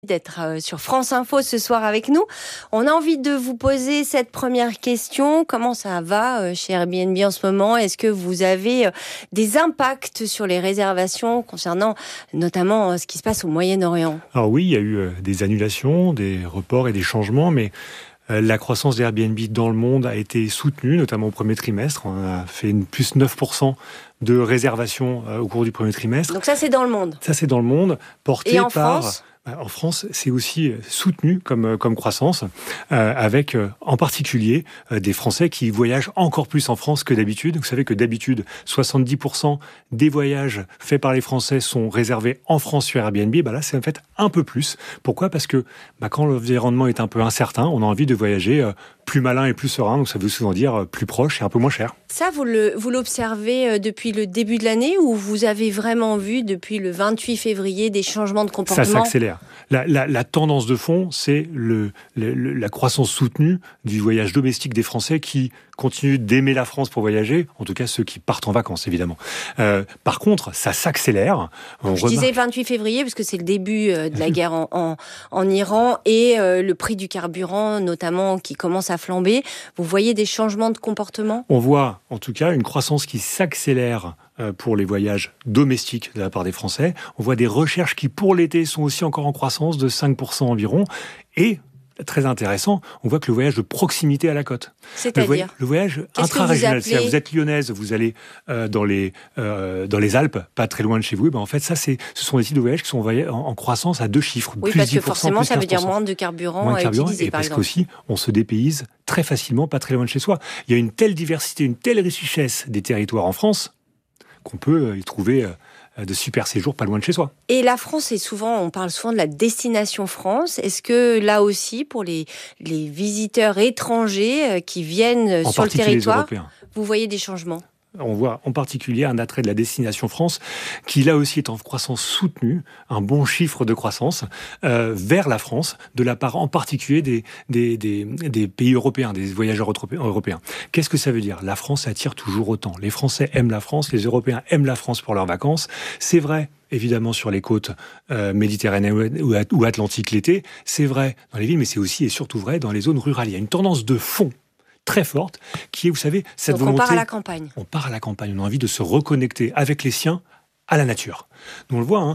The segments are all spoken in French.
D'être sur France Info ce soir avec nous. On a envie de vous poser cette première question. Comment ça va chez Airbnb en ce moment? Est-ce que vous avez des impacts sur les réservations concernant notamment ce qui se passe au Moyen-Orient? Alors oui, il y a eu des annulations, des reports et des changements, mais la croissance d'Airbnb dans le monde a été soutenue, notamment au premier trimestre. On a fait plus 9% de réservations au cours du premier trimestre. Donc ça, c'est dans le monde. Ça, c'est dans le monde, porté et en par... France ? En France, c'est aussi soutenu comme croissance, avec en particulier des Français qui voyagent encore plus en France que d'habitude. Vous savez que d'habitude, 70% des voyages faits par les Français sont réservés en France sur Airbnb. Là, c'est en fait un peu plus. Pourquoi ? Parce que quand l'environnement est un peu incertain, on a envie de voyager plus malin et plus serein. Donc ça veut souvent dire plus proche et un peu moins cher. Ça, vous l'observez depuis le début de l'année ou vous avez vraiment vu depuis le 28 février des changements de comportement ? Ça s'accélère. La tendance de fond, c'est la croissance soutenue du voyage domestique des Français qui continuent d'aimer la France pour voyager, en tout cas ceux qui partent en vacances, évidemment. Par contre, ça s'accélère. Je disais 28 février parce que c'est le début de la guerre en Iran et le prix du carburant, notamment, qui commence à flamber. Vous voyez des changements de comportement ? On voit, en tout cas, une croissance qui s'accélère pour les voyages domestiques de la part des Français. On voit des recherches qui, pour l'été, sont aussi encore en croissance de 5% environ. Et, très intéressant, on voit que le voyage de proximité à la côte. C'est-à-dire le voyage intra-régional. C'est-à-dire, vous êtes lyonnaise, vous allez dans les Alpes, pas très loin de chez vous. En fait, ce sont des types de voyages qui sont en croissance à 2 chiffres. Oui, plus parce 10%, que forcément, ça veut dire 15%. moins de carburant à utiliser, et par parce exemple. qu'aussi, on se dépayse très facilement, pas très loin de chez soi. Il y a une telle diversité, une telle richesse des territoires en France qu'on peut y trouver de super séjours pas loin de chez soi. Et la France on parle souvent de la destination France. Est-ce que là aussi, pour les visiteurs étrangers qui viennent sur le territoire, vous voyez des changements ? On voit en particulier un attrait de la destination France qui là aussi est en croissance soutenue, un bon chiffre de croissance vers la France de la part en particulier des pays européens, des voyageurs européens. Qu'est-ce que ça veut dire ? La France attire toujours autant. Les Français aiment la France, les Européens aiment la France pour leurs vacances. C'est vrai évidemment sur les côtes méditerranéennes ou atlantiques l'été, c'est vrai dans les villes, mais c'est aussi et surtout vrai dans les zones rurales. Il y a une tendance de fond très forte, qui est, vous savez, cette volonté... on part à la campagne. On part à la campagne, on a envie de se reconnecter avec les siens à la nature. Nous, on le voit,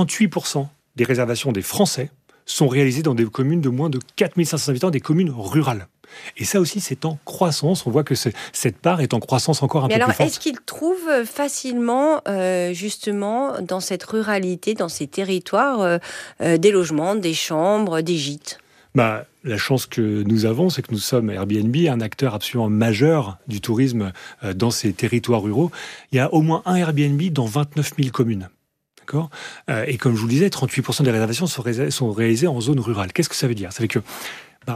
38% des réservations des Français sont réalisées dans des communes de moins de 4500 habitants, des communes rurales. Et ça aussi, c'est en croissance. On voit que cette part est en croissance encore un peu plus forte. Est-ce qu'ils trouvent facilement, justement, dans cette ruralité, dans ces territoires, des logements, des chambres, des gîtes ? La chance que nous avons, c'est que nous sommes Airbnb, un acteur absolument majeur du tourisme dans ces territoires ruraux. Il y a au moins un Airbnb dans 29 000 communes. D'accord ? Et comme je vous le disais, 38% des réservations sont réalisées en zone rurale. Qu'est-ce que ça veut dire ? Ça veut dire que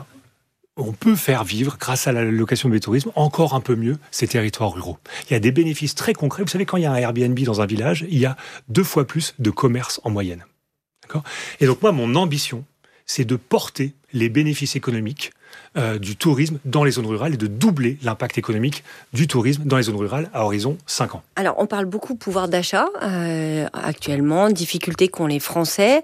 on peut faire vivre, grâce à la location de tourisme, encore un peu mieux ces territoires ruraux. Il y a des bénéfices très concrets. Vous savez, quand il y a un Airbnb dans un village, il y a 2 fois plus de commerce en moyenne. D'accord ? Et donc moi, mon ambition, c'est de porter les bénéfices économiques du tourisme dans les zones rurales et de doubler l'impact économique du tourisme dans les zones rurales à horizon 5 ans. Alors, on parle beaucoup pouvoir d'achat actuellement, difficultés qu'ont les Français.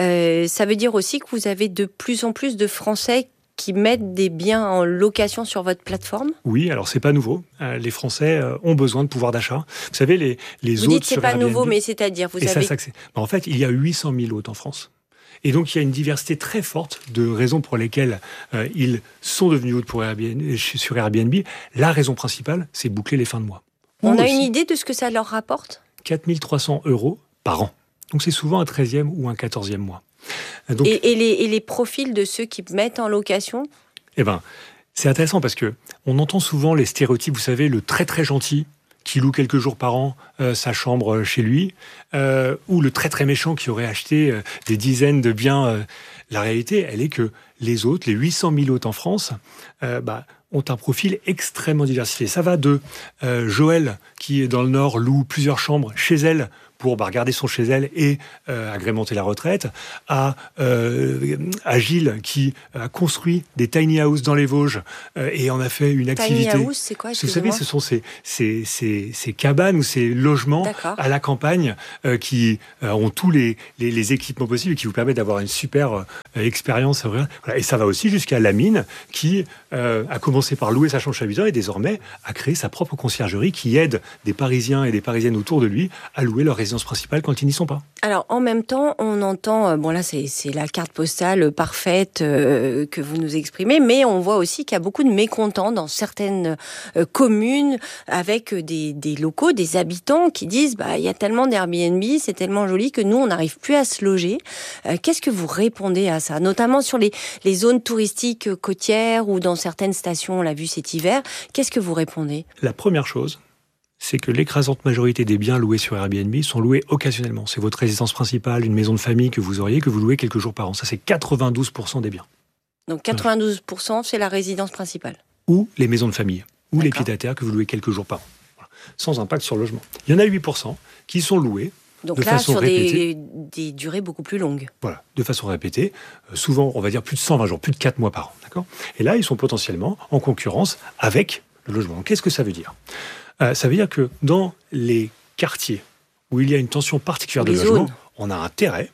Ça veut dire aussi que vous avez de plus en plus de Français qui mettent des biens en location sur votre plateforme ? Oui, alors c'est pas nouveau. Les Français ont besoin de pouvoir d'achat. Vous savez, les vous hôtes dites c'est sur pas Airbnb, nouveau, mais c'est-à-dire en fait, il y a 800 000 hôtes en France. Et donc, il y a une diversité très forte de raisons pour lesquelles ils sont devenus hôtes sur Airbnb. La raison principale, c'est boucler les fins de mois. On a une idée de ce que ça leur rapporte ? 4 300 € par an. Donc, c'est souvent un 13e ou un 14e mois. Donc, et les profils de ceux qui mettent en location ? C'est intéressant parce que on entend souvent les stéréotypes, vous savez, le très très gentil qui loue quelques jours par an sa chambre chez lui, ou le très très méchant qui aurait acheté des dizaines de biens. La réalité, elle est que les hôtes, les 800 000 hôtes en France, ont un profil extrêmement diversifié. Ça va de Joël, qui dans le Nord loue plusieurs chambres chez elle pour garder son chez elle et agrémenter la retraite, à Gilles qui a construit des tiny house dans les Vosges et en a fait une activité. Tiny house, c'est quoi? Vous savez, ce sont ces cabanes ou ces logements à la campagne qui ont tous les équipements possibles et qui vous permettent d'avoir une super expérience. Et ça va aussi jusqu'à Lamine qui a commencé par louer sa chambre chez habitant et désormais a créé sa propre conciergerie qui aide des Parisiens et des Parisiennes autour de lui à louer leur résidence principale quand ils n'y sont pas. Alors, en même temps, on entend, bon là, c'est la carte postale parfaite que vous nous exprimez, mais on voit aussi qu'il y a beaucoup de mécontents dans certaines communes avec des locaux, des habitants qui disent, il y a tellement d'Airbnb, c'est tellement joli que nous, on n'arrive plus à se loger. Qu'est-ce que vous répondez à ça? Notamment sur les zones touristiques côtières ou dans certaines stations, on l'a vu cet hiver. Qu'est-ce que vous répondez? La première chose, c'est que l'écrasante majorité des biens loués sur Airbnb sont loués occasionnellement. C'est votre résidence principale, une maison de famille que vous auriez, que vous louez quelques jours par an. Ça, c'est 92% des biens. Donc 92%, c'est la résidence principale. Ou les maisons de famille, ou les pieds-à-terre que vous louez quelques jours par an. Voilà. Sans impact sur le logement. Il y en a 8% qui sont loués donc de là, façon sur répétée. des durées beaucoup plus longues. Voilà, de façon répétée. Souvent, on va dire plus de 120 jours, plus de 4 mois par an. D'accord ? Et là, ils sont potentiellement en concurrence avec le logement. Qu'est-ce que ça veut dire ? Ça veut dire que dans les quartiers où il y a une tension particulière de logement, on a intérêt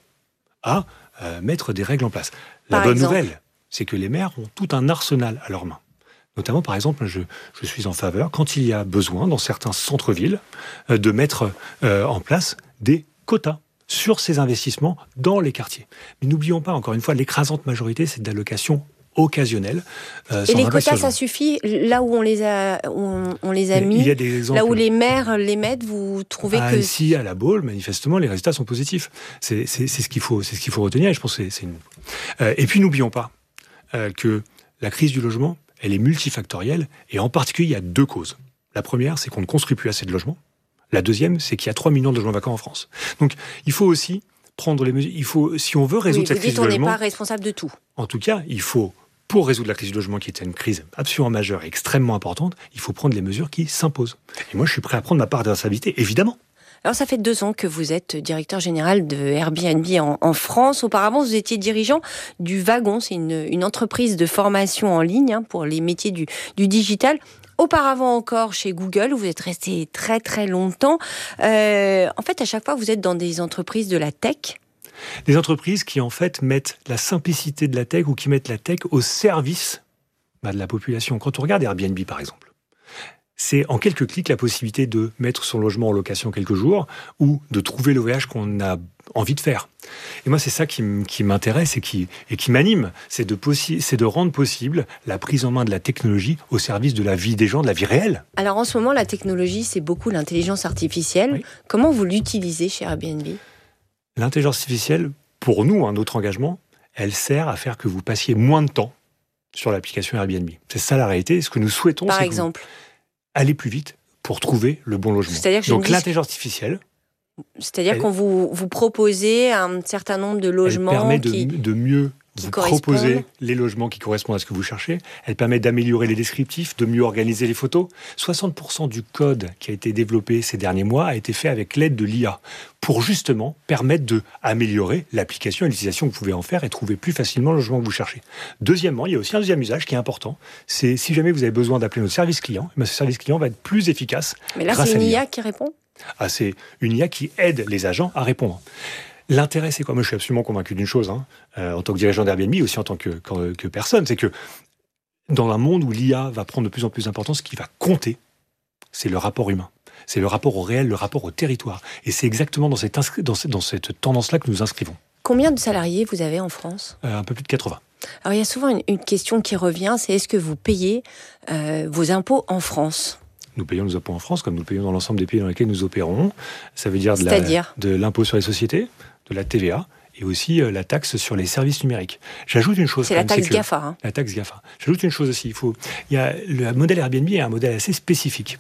à mettre des règles en place. La bonne nouvelle, c'est que les maires ont tout un arsenal à leurs mains. Notamment, par exemple, je suis en faveur, quand il y a besoin, dans certains centres-villes, de mettre en place des quotas sur ces investissements dans les quartiers. Mais n'oublions pas, encore une fois, l'écrasante majorité, c'est d'allocations occasionnelles. Et les quotas, ça suffit? Là où on les a mis, il y a des exemples, là où les maires les mettent, vous trouvez que... Ici, à la Baule, manifestement, les résultats sont positifs. C'est ce qu'il faut retenir, et je pense que c'est une... Et puis, n'oublions pas que la crise du logement, elle est multifactorielle, et en particulier, il y a 2 causes. La première, c'est qu'on ne construit plus assez de logements. La deuxième, c'est qu'il y a 3 millions de logements vacants en France. Donc, il faut aussi prendre les mesures. Il faut, si on veut résoudre cette crise du logement... on n'est pas responsable de tout. En tout cas, il faut, pour résoudre la crise du logement, qui était une crise absolument majeure et extrêmement importante, il faut prendre les mesures qui s'imposent. Et moi, je suis prêt à prendre ma part de responsabilité, évidemment. Alors, ça fait 2 ans que vous êtes directeur général de Airbnb en France. Auparavant, vous étiez dirigeant du Wagon. C'est une entreprise de formation en ligne pour les métiers du digital. Auparavant encore, chez Google, où vous êtes resté très très longtemps. En fait, à chaque fois, vous êtes dans des entreprises de la tech. Des entreprises qui, en fait, mettent la simplicité de la tech ou qui mettent la tech au service de la population. Quand on regarde Airbnb, par exemple, c'est en quelques clics la possibilité de mettre son logement en location quelques jours ou de trouver le voyage qu'on a envie de faire. Et moi, c'est ça qui m'intéresse et qui m'anime. C'est de rendre possible la prise en main de la technologie au service de la vie des gens, de la vie réelle. Alors, en ce moment, la technologie, c'est beaucoup l'intelligence artificielle. Oui. Comment vous l'utilisez chez Airbnb ? L'intelligence artificielle, pour nous, notre engagement, elle sert à faire que vous passiez moins de temps sur l'application Airbnb. C'est ça la réalité. Ce que nous souhaitons, Par exemple, aller plus vite pour trouver le bon logement. Donc l'intelligence artificielle... C'est-à-dire qu'on vous proposez un certain nombre de logements... Elle permet de mieux vous proposer les logements qui correspondent à ce que vous cherchez. Elle permet d'améliorer les descriptifs, de mieux organiser les photos. 60% du code qui a été développé ces derniers mois a été fait avec l'aide de l'IA pour justement permettre d'améliorer l'application et l'utilisation que vous pouvez en faire et trouver plus facilement le logement que vous cherchez. Deuxièmement, il y a aussi un deuxième usage qui est important. C'est si jamais vous avez besoin d'appeler notre service client, ce service client va être plus efficace. Mais là, c'est une IA qui répond ? C'est une IA qui aide les agents à répondre. L'intérêt, c'est quoi ? Moi, je suis absolument convaincu d'une chose, en tant que dirigeant d'Airbnb, aussi en tant que personne, c'est que dans un monde où l'IA va prendre de plus en plus d'importance, ce qui va compter, c'est le rapport humain. C'est le rapport au réel, le rapport au territoire. Et c'est exactement dans cette tendance-là que nous nous inscrivons. Combien de salariés vous avez en France ? Un peu plus de 80. Alors, il y a souvent une question qui revient, c'est est-ce que vous payez vos impôts en France ? Nous payons nos impôts en France, comme nous le payons dans l'ensemble des pays dans lesquels nous opérons. Ça veut dire de l'impôt sur les sociétés, de la TVA, et aussi la taxe sur les services numériques. J'ajoute une chose. C'est la taxe GAFA. La taxe GAFA. J'ajoute une chose aussi. Le modèle Airbnb est un modèle assez spécifique.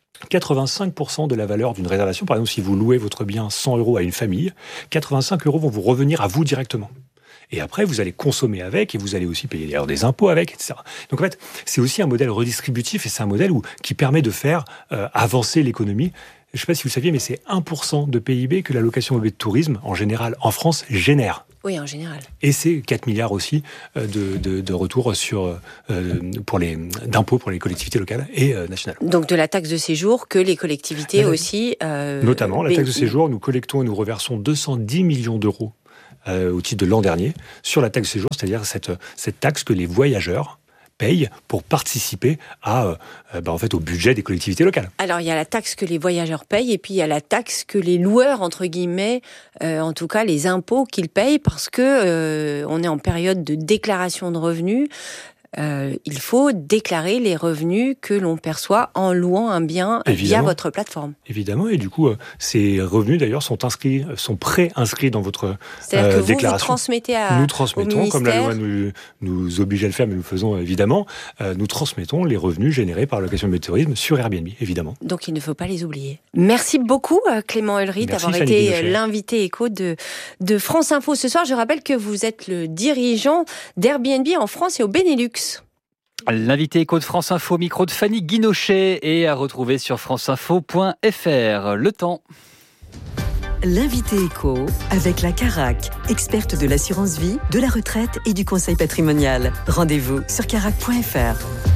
85% de la valeur d'une réservation, par exemple, si vous louez votre bien 100 € à une famille, 85 € vont vous revenir à vous directement. Et après, vous allez consommer avec, et vous allez aussi payer d'ailleurs des impôts avec, etc. Donc en fait, c'est aussi un modèle redistributif, et c'est un modèle qui permet de faire avancer l'économie. je ne sais pas si vous le saviez, mais c'est 1% de PIB que la location meublée de tourisme, en général, en France, génère. Oui, en général. Et c'est 4 milliards aussi de retours d'impôts pour les collectivités locales et nationales. Donc de la taxe de séjour que les collectivités aussi... Notamment, la taxe de séjour, nous collectons et nous reversons 210 millions d'euros au titre de l'an dernier sur la taxe de séjour, c'est-à-dire cette taxe que les voyageurs payent pour participer au budget des collectivités locales. Alors, il y a la taxe que les voyageurs payent et puis il y a la taxe que les loueurs, entre guillemets, en tout cas les impôts qu'ils payent parce que on est en période de déclaration de revenus. Il faut déclarer les revenus que l'on perçoit en louant un bien via votre plateforme. Évidemment, et du coup, ces revenus d'ailleurs sont pré-inscrits dans votre C'est-à-dire que déclaration. Vous transmettez nous transmettons, comme la loi ministère. nous oblige à le faire, mais nous le faisons évidemment, nous transmettons les revenus générés par la location meublée de tourisme sur Airbnb, évidemment. Donc il ne faut pas les oublier. Merci beaucoup Clément Ulrich d'avoir été l'invité écho de France Info ce soir. Je rappelle que vous êtes le dirigeant d'Airbnb en France et au Benelux. L'invité écho de France Info, micro de Fanny Guinochet, et à retrouver sur franceinfo.fr. Le temps. L'invité écho avec la Carac, experte de l'assurance vie, de la retraite et du conseil patrimonial. Rendez-vous sur carac.fr.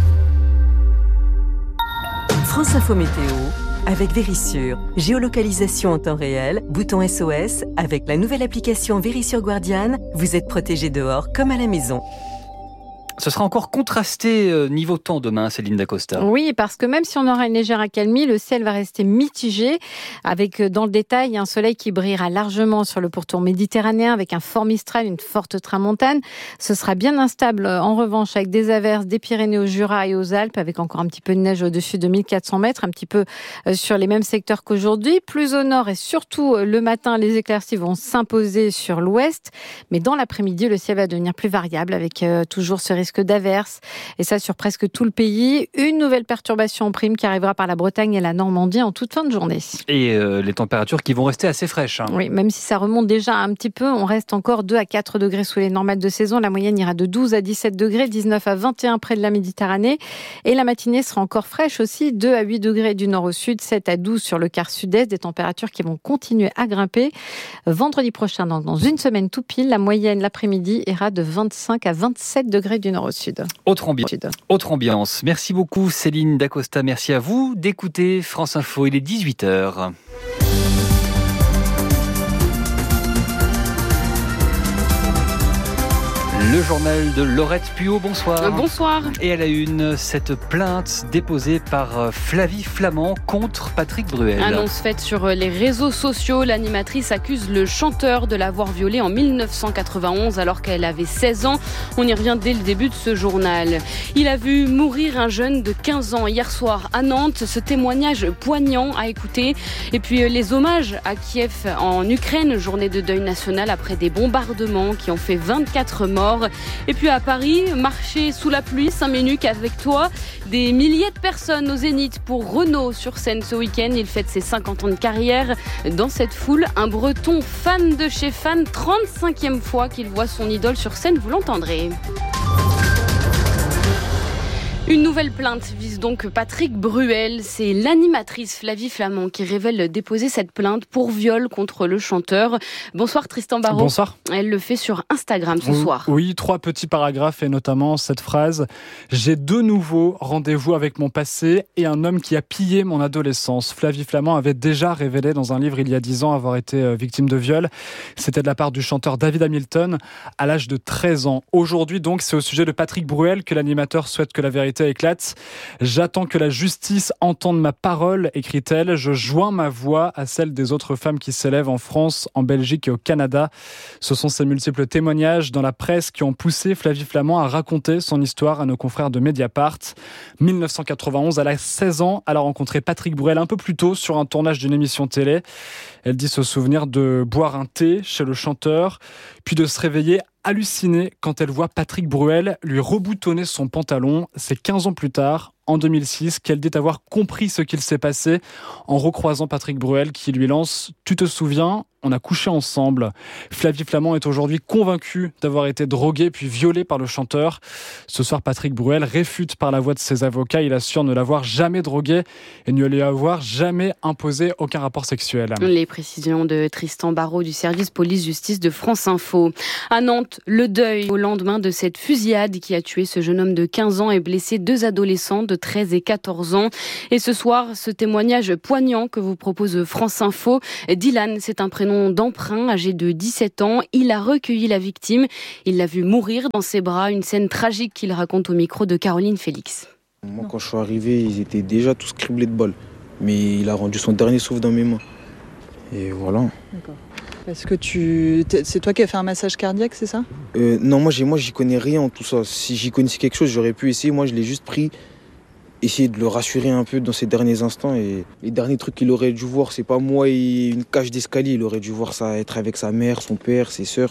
France Info Météo avec Vérissure. Géolocalisation en temps réel, bouton SOS. Avec la nouvelle application Vérissure Guardian, vous êtes protégé dehors comme à la maison. Ce sera encore contrasté niveau temps demain, Céline Dacosta. Oui, parce que même si on aura une légère accalmie, le ciel va rester mitigé, avec dans le détail un soleil qui brillera largement sur le pourtour méditerranéen, avec un fort Mistral, une forte tramontane. Ce sera bien instable en revanche, avec des averses des Pyrénées au Jura et aux Alpes, avec encore un petit peu de neige au-dessus de 1400 mètres, un petit peu sur les mêmes secteurs qu'aujourd'hui. Plus au nord et surtout le matin, les éclaircies vont s'imposer sur l'ouest. Mais dans l'après-midi, le ciel va devenir plus variable, avec toujours ce risque d'averses, et ça sur presque tout le pays. Une nouvelle perturbation en prime qui arrivera par la Bretagne et la Normandie en toute fin de journée. Et les températures qui vont rester assez fraîches. Oui, même si ça remonte déjà un petit peu, on reste encore 2 à 4 degrés sous les normales de saison. La moyenne ira de 12 à 17 degrés, 19 à 21 près de la Méditerranée. Et la matinée sera encore fraîche aussi, 2 à 8 degrés du nord au sud, 7 à 12 sur le quart sud-est. Des températures qui vont continuer à grimper. Vendredi prochain, donc dans une semaine tout pile, la moyenne l'après-midi ira de 25 à 27 degrés du nord au sud. Autre ambiance. Merci beaucoup Céline Dacosta. Merci à vous d'écouter France Info. Il est 18h. Le journal de Laurette Puot, bonsoir. Bonsoir. Et à la une, cette plainte déposée par Flavie Flament contre Patrick Bruel. Annonce faite sur les réseaux sociaux, l'animatrice accuse le chanteur de l'avoir violée en 1991 alors qu'elle avait 16 ans. On y revient dès le début de ce journal. Il a vu mourir un jeune de 15 ans hier soir à Nantes. Ce témoignage poignant à écouter. Et puis les hommages à Kiev en Ukraine, journée de deuil national après des bombardements qui ont fait 24 morts. Et puis à Paris, marcher sous la pluie, 5 minutes avec toi. Des milliers de personnes au Zénith pour Renaud sur scène ce week-end. Il fête ses 50 ans de carrière. Dans cette foule, un Breton fan de chez fan, 35e fois qu'il voit son idole sur scène, vous l'entendrez. Une nouvelle plainte vise donc Patrick Bruel. C'est l'animatrice Flavie Flament qui révèle déposer cette plainte pour viol contre le chanteur. Bonsoir Tristan Barraud. Bonsoir. Elle le fait sur Instagram ce soir. Oui, 3 petits paragraphes et notamment cette phrase. « J'ai de nouveau rendez-vous avec mon passé et un homme qui a pillé mon adolescence ». Flavie Flament avait déjà révélé dans un livre il y a 10 ans avoir été victime de viol. C'était de la part du chanteur David Hamilton à l'âge de 13 ans. Aujourd'hui donc, c'est au sujet de Patrick Bruel que l'animateur souhaite que la vérité éclate. « J'attends que la justice entende ma parole », écrit-elle. « Je joins ma voix à celle des autres femmes qui s'élèvent en France, en Belgique et au Canada ». Ce sont ces multiples témoignages dans la presse qui ont poussé Flavie Flament à raconter son histoire à nos confrères de Mediapart. 1991, elle a 16 ans. Elle a rencontré Patrick Bruel un peu plus tôt sur un tournage d'une émission télé. Elle dit se souvenir de boire un thé chez le chanteur, puis de se réveiller hallucinée quand elle voit Patrick Bruel lui reboutonner son pantalon. C'est 15 ans plus tard, en 2006 qu'elle dit avoir compris ce qu'il s'est passé en recroisant Patrick Bruel qui lui lance « Tu te souviens ? On a couché ensemble ». Flavie Flament est aujourd'hui convaincue d'avoir été droguée puis violée par le chanteur. Ce soir, Patrick Bruel réfute par la voix de ses avocats. Il assure ne l'avoir jamais droguée et ne lui avoir jamais imposé aucun rapport sexuel. Les précisions de Tristan Barraud du service police-justice de France Info. À Nantes, le deuil au lendemain de cette fusillade qui a tué ce jeune homme de 15 ans et blessé 2 adolescents de 13 et 14 ans. Et ce soir, ce témoignage poignant que vous propose France Info. Dylan, c'est un prénom d'emprunt, âgé de 17 ans. Il a recueilli la victime. Il l'a vu mourir dans ses bras. Une scène tragique qu'il raconte au micro de Caroline Félix. Moi, quand je suis arrivé, ils étaient déjà tous criblés de balles. Mais il a rendu son dernier souffle dans mes mains. Et voilà. D'accord. Parce que c'est toi qui as fait un massage cardiaque, c'est ça ? Non, moi j'y connais rien en tout ça. Si j'y connaissais quelque chose, j'aurais pu essayer. Moi, je l'ai juste pris, essayer de le rassurer un peu dans ces derniers instants. Et les derniers trucs qu'il aurait dû voir, c'est pas moi et une cage d'escalier. Il aurait dû voir ça, être avec sa mère, son père, ses sœurs.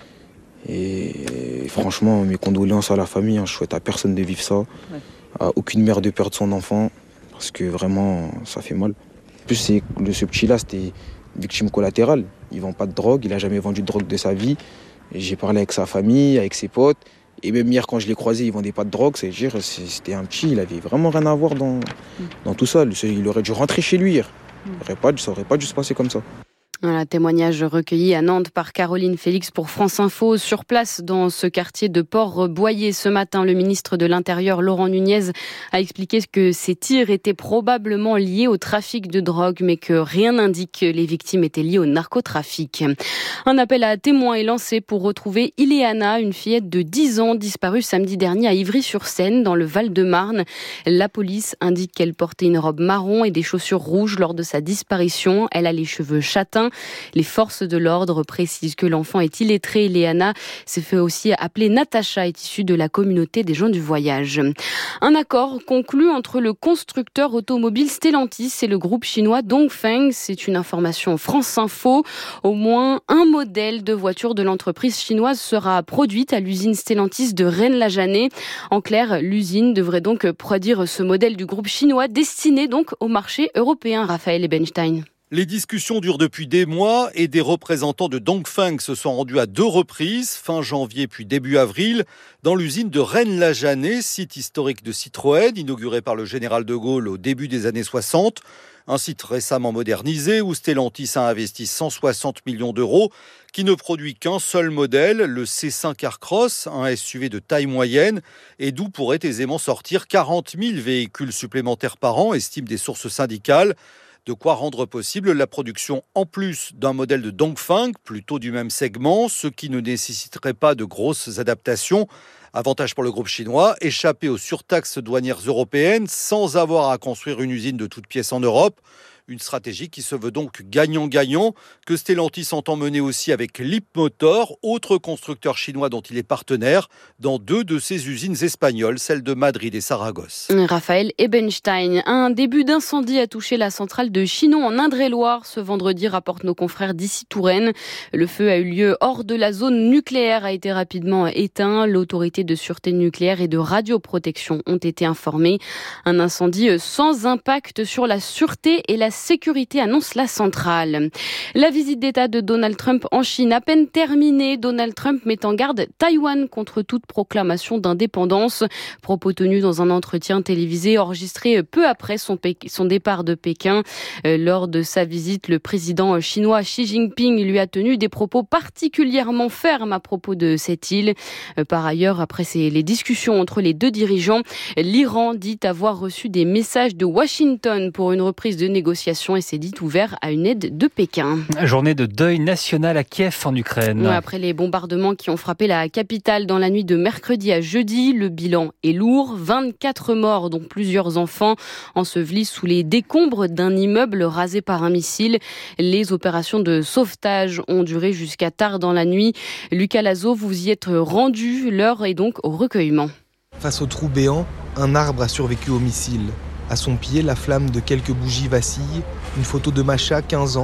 Et franchement, mes condoléances à la famille. Je souhaite à personne de vivre ça. Ouais. À aucune mère de perdre son enfant. Parce que vraiment, ça fait mal. En plus, ce petit-là, c'était victime collatérale. Il ne vend pas de drogue, il n'a jamais vendu de drogue de sa vie. Et j'ai parlé avec sa famille, avec ses potes. Et même hier, quand je l'ai croisé, il ne vendait pas de drogue. C'est-à-dire, c'était un petit, il avait vraiment rien à voir dans tout ça. Il aurait dû rentrer chez lui hier. Ça n'aurait pas dû se passer comme ça. Voilà, témoignage recueilli à Nantes par Caroline Félix pour France Info. Sur place, dans ce quartier de Port-Boyer, ce matin, le ministre de l'Intérieur, Laurent Nunez, a expliqué que ces tirs étaient probablement liés au trafic de drogue, mais que rien n'indique que les victimes étaient liées au narcotrafic. Un appel à témoins est lancé pour retrouver Ileana, une fillette de 10 ans disparue samedi dernier à Ivry-sur-Seine, dans le Val-de-Marne. La police indique qu'elle portait une robe marron et des chaussures rouges lors de sa disparition. Elle a les cheveux châtains. Les forces de l'ordre précisent que l'enfant est illettrée. Ileana s'est fait aussi appeler Natacha, est issue de la communauté des gens du voyage. Un accord conclu entre le constructeur automobile Stellantis et le groupe chinois Dongfeng. C'est une information France Info. Au moins un modèle de voiture de l'entreprise chinoise sera produite à l'usine Stellantis de Rennes-la-Janée. En clair, l'usine devrait donc produire ce modèle du groupe chinois destiné donc au marché européen. Raphaël Ebenstein. Les discussions durent depuis des mois et des représentants de Dongfeng se sont rendus à 2 reprises, fin janvier puis début avril, dans l'usine de Rennes-la-Janée, site historique de Citroën, inauguré par le général de Gaulle au début des années 60. Un site récemment modernisé où Stellantis a investi 160 millions d'euros, qui ne produit qu'un seul modèle, le C5 Aircross, un SUV de taille moyenne, et d'où pourraient aisément sortir 40 000 véhicules supplémentaires par an, estiment des sources syndicales. De quoi rendre possible la production en plus d'un modèle de Dongfeng, plutôt du même segment, ce qui ne nécessiterait pas de grosses adaptations. Avantage pour le groupe chinois, échapper aux surtaxes douanières européennes sans avoir à construire une usine de toutes pièces en Europe. Une stratégie qui se veut donc gagnant-gagnant, que Stellantis entend mener aussi avec Leapmotor, autre constructeur chinois dont il est partenaire, dans 2 de ses usines espagnoles, celles de Madrid et Saragosse. Raphaël Ebenstein. Un début d'incendie a touché la centrale de Chinon en Indre-et-Loire ce vendredi, rapportent nos confrères d'ici Touraine. Le feu a eu lieu hors de la zone nucléaire, a été rapidement éteint. L'autorité de sûreté nucléaire et de radioprotection ont été informées. Un incendie sans impact sur la sûreté et la sécurité, annonce la centrale. La visite d'État de Donald Trump en Chine, à peine terminée, Donald Trump met en garde Taïwan contre toute proclamation d'indépendance. Propos tenus dans un entretien télévisé enregistré peu après son départ de Pékin. Lors de sa visite, le président chinois Xi Jinping lui a tenu des propos particulièrement fermes à propos de cette île. Par ailleurs, après les discussions entre les 2 dirigeants, l'Iran dit avoir reçu des messages de Washington pour une reprise de négociations et s'est dit ouvert à une aide de Pékin. Journée de deuil national à Kiev en Ukraine. Après les bombardements qui ont frappé la capitale dans la nuit de mercredi à jeudi, le bilan est lourd. 24 morts, dont plusieurs enfants, ensevelis sous les décombres d'un immeuble rasé par un missile. Les opérations de sauvetage ont duré jusqu'à tard dans la nuit. Lucas Lazo, vous y êtes rendu. L'heure est donc au recueillement. Face au trou béant, un arbre a survécu au missile. À son pied, la flamme de quelques bougies vacille. Une photo de Masha, 15 ans,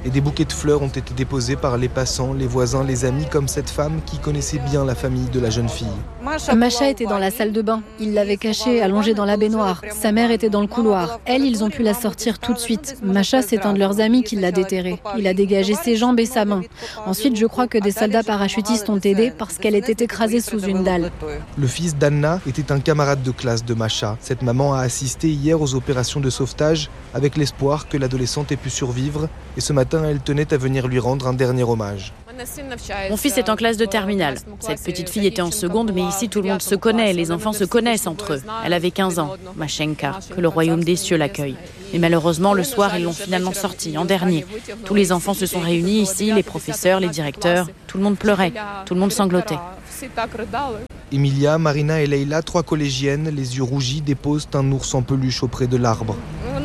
et des bouquets de fleurs ont été déposés par les passants, les voisins, les amis, comme cette femme qui connaissait bien la famille de la jeune fille. Masha était dans la salle de bain. Ils l'avaient cachée, allongée dans la baignoire. Sa mère était dans le couloir. Elle, ils ont pu la sortir tout de suite. Masha, c'est un de leurs amis qui l'a déterrée. Il a dégagé ses jambes et sa main. Ensuite, je crois que des soldats parachutistes ont aidé parce qu'elle était écrasée sous une dalle. Le fils d'Anna était un camarade de classe de Masha. Cette maman a assisté hier aux opérations de sauvetage avec l'espoir que l'adolescente ait pu survivre. Et ce matin, elle tenait à venir lui rendre un dernier hommage. Mon fils est en classe de terminale. Cette petite fille était en seconde, mais ici tout le monde se connaît, les enfants se connaissent entre eux. Elle avait 15 ans, Mashenka, que le royaume des cieux l'accueille. Mais malheureusement, le soir, ils l'ont finalement sortie, en dernier. Tous les enfants se sont réunis ici, les professeurs, les directeurs. Tout le monde pleurait, tout le monde sanglotait. Emilia, Marina et Leila, 3 collégiennes, les yeux rougis, déposent un ours en peluche auprès de l'arbre.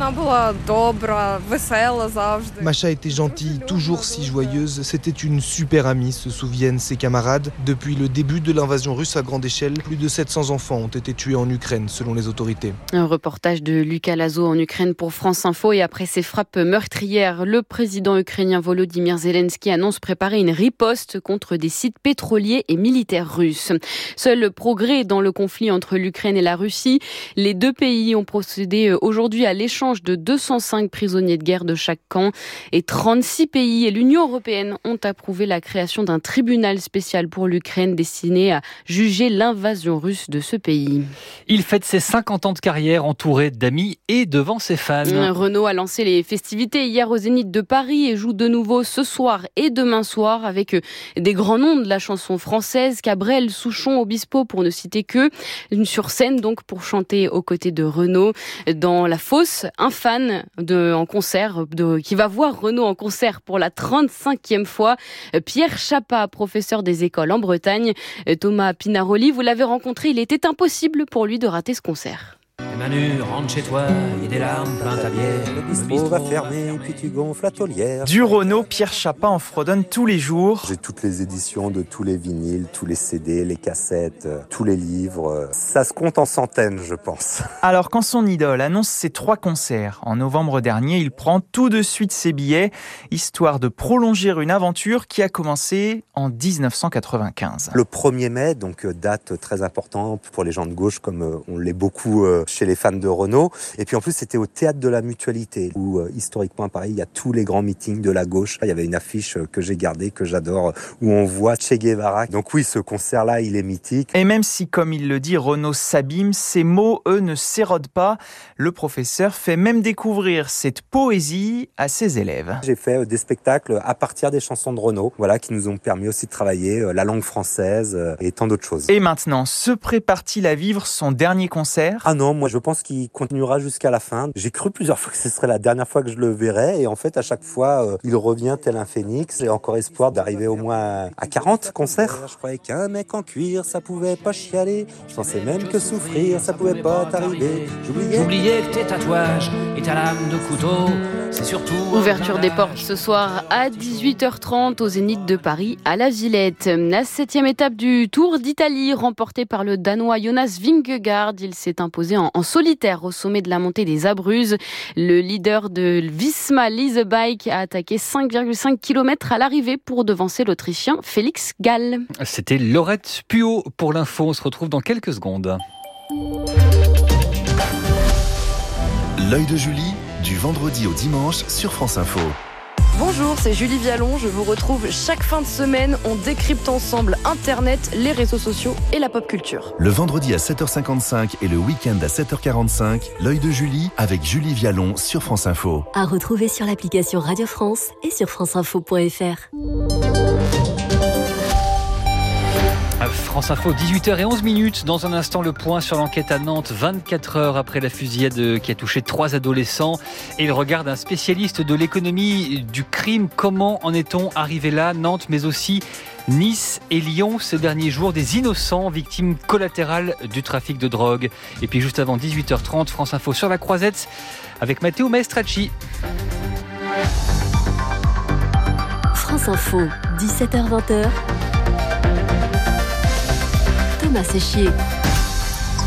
Masha était gentille, toujours si joyeuse. C'était une super amie, se souviennent ses camarades. Depuis le début de l'invasion russe à grande échelle, plus de 700 enfants ont été tués en Ukraine, selon les autorités. Un reportage de Lucas Lazo en Ukraine pour France Info. Et après ces frappes meurtrières, le président ukrainien Volodymyr Zelensky annonce préparer une riposte contre des sites pétroliers et militaires russes. Seul progrès dans le conflit entre l'Ukraine et la Russie. Les deux pays ont procédé aujourd'hui à l'échange de 205 prisonniers de guerre de chaque camp et 36 pays et l'Union européenne ont approuvé la création d'un tribunal spécial pour l'Ukraine destiné à juger l'invasion russe de ce pays. Il fête ses 50 ans de carrière entouré d'amis et devant ses fans. Renaud a lancé les festivités hier au Zénith de Paris et joue de nouveau ce soir et demain soir avec des grands noms de la chanson française, Cabrel, Souchon, Obispo pour ne citer que. Sur scène donc pour chanter aux côtés de Renaud. Dans la fosse, un fan en concert qui va voir Renaud en concert pour la 35e fois. Pierre Chapa, professeur des écoles en Bretagne. Thomas Pinaroli, vous l'avez rencontré, il était impossible pour lui de rater ce concert. Manu, rentre chez toi, il y a des larmes plein ta bière. Le bistrot va fermer, puis tu gonfles la taulière. Du Renaud, Pierre Chapa en fredonne tous les jours. J'ai toutes les éditions de tous les vinyles, tous les CD, les cassettes, tous les livres. Ça se compte en centaines, je pense. Alors quand son idole annonce ses 3 concerts, en novembre dernier, il prend tout de suite ses billets, histoire de prolonger une aventure qui a commencé en 1995. Le 1er mai, donc date très importante pour les gens de gauche, comme on l'est beaucoup chez les fans de Renaud. Et puis en plus, c'était au Théâtre de la Mutualité, où historiquement à Paris, il y a tous les grands meetings de la gauche. Il y avait une affiche que j'ai gardée, que j'adore, où on voit Che Guevara. Donc oui, ce concert-là, il est mythique. Et même si, comme il le dit, Renaud s'abîme, ses mots, eux, ne s'érodent pas. Le professeur fait même découvrir cette poésie à ses élèves. J'ai fait des spectacles à partir des chansons de Renaud, voilà, qui nous ont permis aussi de travailler la langue française et tant d'autres choses. Et maintenant, se prépare-t-il à vivre son dernier concert ? Ah non, moi je pense qu'il continuera jusqu'à la fin. J'ai cru plusieurs fois que ce serait la dernière fois que je le verrais et en fait à chaque fois il revient tel un phénix. J'ai encore espoir d'arriver au moins à 40 concerts. Je croyais qu'un mec en cuir ça pouvait pas chialer. Je pensais même que souffrir ça pouvait pas t'arriver. J'oubliais que tes tatouages et ta lame de couteau, c'est surtout... Ouverture des portes ce soir à 18h30 au Zénith de Paris à la Villette. La 7e étape du Tour d'Italie remportée par le Danois Jonas Vingegaard. Il s'est imposé en solitaire au sommet de la montée des Abruzzes. Le leader de Visma Lease Bike a attaqué 5,5 km à l'arrivée pour devancer l'Autrichien Félix Gall. C'était Laurette Puot pour l'info. On se retrouve dans quelques secondes. L'œil de Julie, du vendredi au dimanche sur France Info. Bonjour, c'est Julie Vialon. Je vous retrouve chaque fin de semaine. On décrypte ensemble Internet, les réseaux sociaux et la pop culture. Le vendredi à 7h55 et le week-end à 7h45, l'œil de Julie avec Julie Vialon sur France Info. À retrouver sur l'application Radio France et sur franceinfo.fr. France Info, 18h11. Dans un instant, le point sur l'enquête à Nantes, 24 heures après la fusillade qui a touché 3 adolescents. Et il regarde un spécialiste de l'économie du crime. Comment en est-on arrivé là, Nantes, mais aussi Nice et Lyon, ces derniers jours, des innocents victimes collatérales du trafic de drogue. Et puis juste avant 18h30, France Info sur la Croisette avec Matteo Maestracci. France Info, 17h-20h. Thomas Séchier.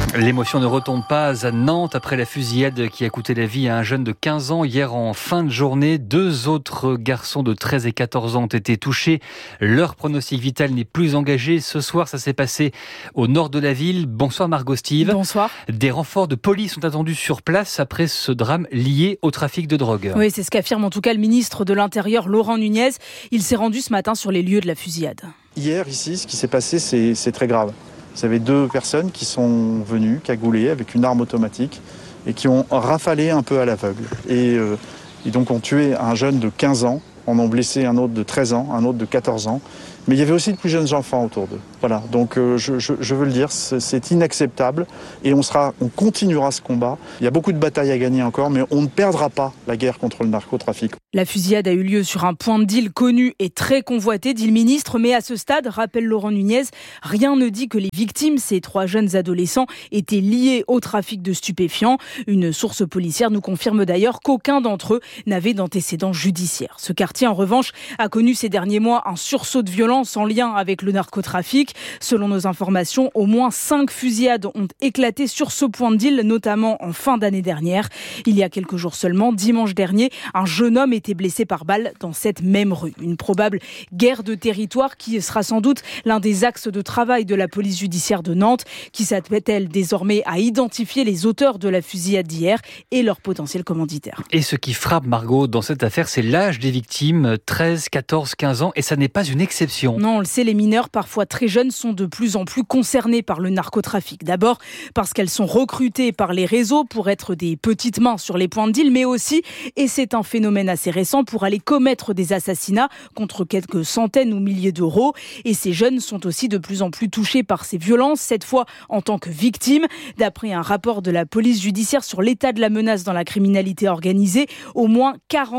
L'émotion ne retombe pas à Nantes après la fusillade qui a coûté la vie à un jeune de 15 ans hier en fin de journée. 2 autres garçons de 13 et 14 ans ont été touchés. Leur pronostic vital n'est plus engagé. Ce soir, ça s'est passé au nord de la ville. Bonsoir Margot Steve. Bonsoir. Des renforts de police sont attendus sur place après ce drame lié au trafic de drogue. Oui, c'est ce qu'affirme en tout cas le ministre de l'Intérieur, Laurent Nunez. Il s'est rendu ce matin sur les lieux de la fusillade. Hier, ici, ce qui s'est passé, c'est très grave. Vous avez 2 personnes qui sont venues cagoulées avec une arme automatique et qui ont rafalé un peu à l'aveugle. Et donc ont tué un jeune de 15 ans, en ont blessé un autre de 13 ans, un autre de 14 ans. Mais il y avait aussi de plus jeunes enfants autour d'eux. Voilà, donc je veux le dire, c'est inacceptable et on continuera ce combat. Il y a beaucoup de batailles à gagner encore, mais on ne perdra pas la guerre contre le narcotrafic. La fusillade a eu lieu sur un point de deal connu et très convoité, dit le ministre, mais à ce stade, rappelle Laurent Nunez, rien ne dit que les victimes, ces 3 jeunes adolescents, étaient liés au trafic de stupéfiants. Une source policière nous confirme d'ailleurs qu'aucun d'entre eux n'avait d'antécédents judiciaires. Ce quartier, en revanche, a connu ces derniers mois un sursaut de violence en lien avec le narcotrafic. Selon nos informations, au moins 5 fusillades ont éclaté sur ce point de deal, notamment en fin d'année dernière. Il y a quelques jours seulement, dimanche dernier, un jeune homme était blessé par balle dans cette même rue. Une probable guerre de territoire qui sera sans doute l'un des axes de travail de la police judiciaire de Nantes, qui s'attelle désormais à identifier les auteurs de la fusillade d'hier et leurs potentiels commanditaires. Et ce qui frappe Margot dans cette affaire, c'est l'âge des victimes, 13, 14, 15 ans, et ça n'est pas une exception. Non, on le sait, les mineurs, parfois très jeunes, sont de plus en plus concernés par le narcotrafic. D'abord parce qu'elles sont recrutées par les réseaux pour être des petites mains sur les points de deal, mais aussi, et c'est un phénomène assez récent, pour aller commettre des assassinats contre quelques centaines ou milliers d'euros. Et ces jeunes sont aussi de plus en plus touchés par ces violences, cette fois en tant que victimes. D'après un rapport de la police judiciaire sur l'état de la menace dans la criminalité organisée, au moins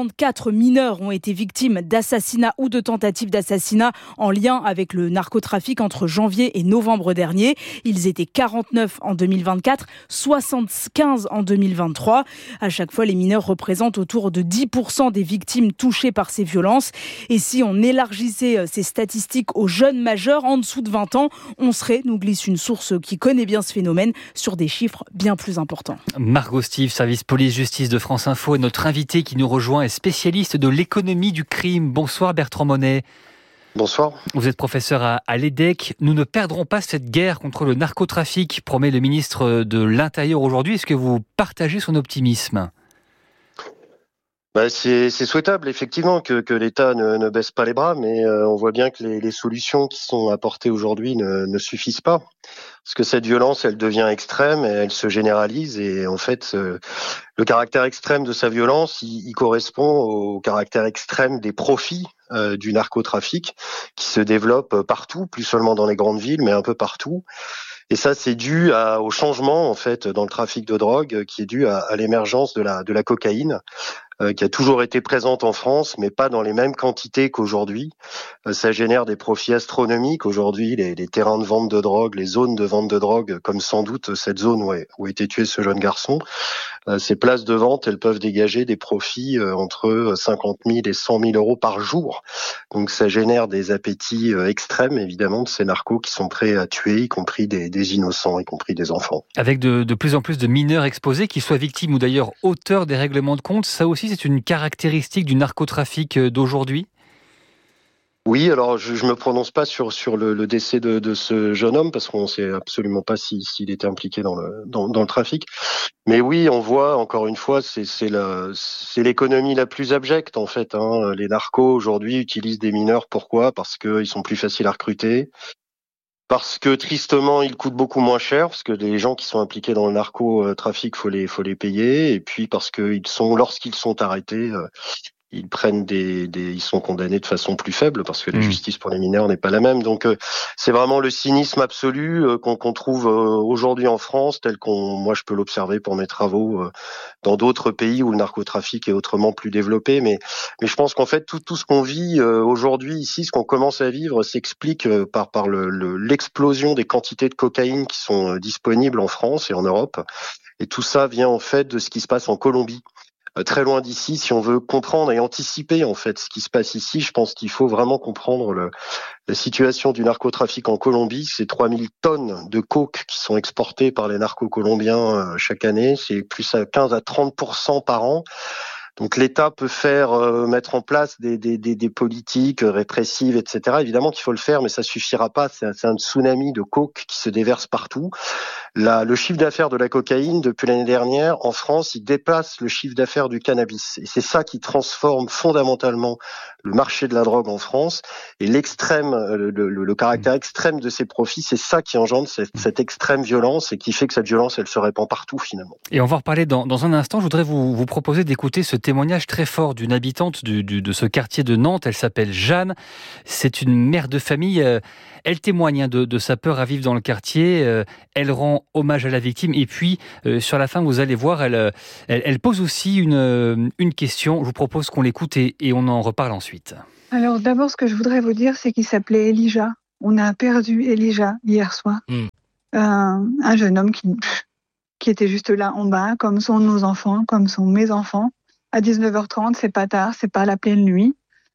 44 mineurs ont été victimes d'assassinats ou de tentatives d'assassinat en lien avec le narcotrafic entre janvier et novembre dernier. Ils étaient 49 en 2024, 75 en 2023. À chaque fois, les mineurs représentent autour de 10% des victimes touchées par ces violences. Et si on élargissait ces statistiques aux jeunes majeurs en dessous de 20 ans, on serait, nous glisse une source qui connaît bien ce phénomène, sur des chiffres bien plus importants. Margot Steve, service police-justice de France Info, et notre invité qui nous rejoint est spécialiste de l'économie du crime. Bonsoir Bertrand Monet. Bonsoir. Vous êtes professeur à l'EDEC. Nous ne perdrons pas cette guerre contre le narcotrafic, promet le ministre de l'Intérieur aujourd'hui. Est-ce que vous partagez son optimisme ? C'est souhaitable, effectivement, que l'État ne baisse pas les bras, mais on voit bien que les solutions qui sont apportées aujourd'hui ne suffisent pas. Parce que cette violence, elle devient extrême, et elle se généralise, et en fait, le caractère extrême de sa violence, il correspond au caractère extrême des profits du narcotrafic, qui se développe partout, plus seulement dans les grandes villes, mais un peu partout. Et ça, c'est dû au changement, en fait, dans le trafic de drogue, qui est dû à l'émergence de la cocaïne, qui a toujours été présente en France, mais pas dans les mêmes quantités qu'aujourd'hui. Ça génère des profits astronomiques. Aujourd'hui, les terrains de vente de drogue, les zones de vente de drogue, comme sans doute cette zone où a été tué ce jeune garçon, ces places de vente, elles peuvent dégager des profits entre 50 000 et 100 000 euros par jour. Donc ça génère des appétits extrêmes, évidemment, de ces narcos qui sont prêts à tuer, y compris des innocents, y compris des enfants. Avec de plus en plus de mineurs exposés, qu'ils soient victimes ou d'ailleurs auteurs des règlements de compte, ça aussi c'est une caractéristique du narcotrafic d'aujourd'hui ? Oui, alors je me prononce pas sur le décès de ce jeune homme, parce qu'on sait absolument pas s'il était impliqué dans le trafic. Mais oui, on voit encore une fois, c'est l'économie la plus abjecte en fait. Les narcos aujourd'hui utilisent des mineurs. Pourquoi ? Parce qu'ils sont plus faciles à recruter. Parce que tristement, ils coûtent beaucoup moins cher, parce que les gens qui sont impliqués dans le narcotrafic, faut les payer, et puis parce que lorsqu'ils sont arrêtés, ils prennent ils sont condamnés de façon plus faible, parce que la justice pour les mineurs n'est pas la même. Donc c'est vraiment le cynisme absolu qu'on trouve aujourd'hui en France, tel moi je peux l'observer pour mes travaux dans d'autres pays où le narcotrafic est autrement plus développé. Mais je pense qu'en fait tout ce qu'on vit aujourd'hui ici, ce qu'on commence à vivre, s'explique par l'explosion des quantités de cocaïne qui sont disponibles en France et en Europe. Et tout ça vient en fait de ce qui se passe en Colombie. très loin d'ici. Si on veut comprendre et anticiper en fait ce qui se passe ici, je pense qu'il faut vraiment comprendre la situation du narcotrafic en Colombie. C'est 3000 tonnes de coke qui sont exportées par les narcos colombiens chaque année. C'est plus à 15 à 30% par an. Donc l'État peut mettre en place des politiques répressives, etc. Évidemment qu'il faut le faire, mais ça suffira pas. C'est un tsunami de coke qui se déverse partout. Le chiffre d'affaires de la cocaïne, depuis l'année dernière, en France, il dépasse le chiffre d'affaires du cannabis. Et c'est ça qui transforme fondamentalement le marché de la drogue en France. Et le caractère extrême de ces profits, c'est ça qui engendre cette extrême violence et qui fait que cette violence, elle se répand partout finalement. Et on va en reparler dans un instant. Je voudrais vous proposer d'écouter ce témoignage très fort d'une habitante de ce quartier de Nantes. Elle s'appelle Jeanne. C'est une mère de famille. Elle témoigne de sa peur à vivre dans le quartier. Elle rend hommage à la victime. Et puis, sur la fin, vous allez voir, elle pose aussi une question. Je vous propose qu'on l'écoute et on en reparle ensuite. Alors d'abord, ce que je voudrais vous dire, c'est qu'il s'appelait Elijah. On a perdu Elijah hier soir. Un jeune homme qui était juste là en bas, comme sont nos enfants, comme sont mes enfants. À 19h30, c'est pas tard, c'est pas la pleine nuit.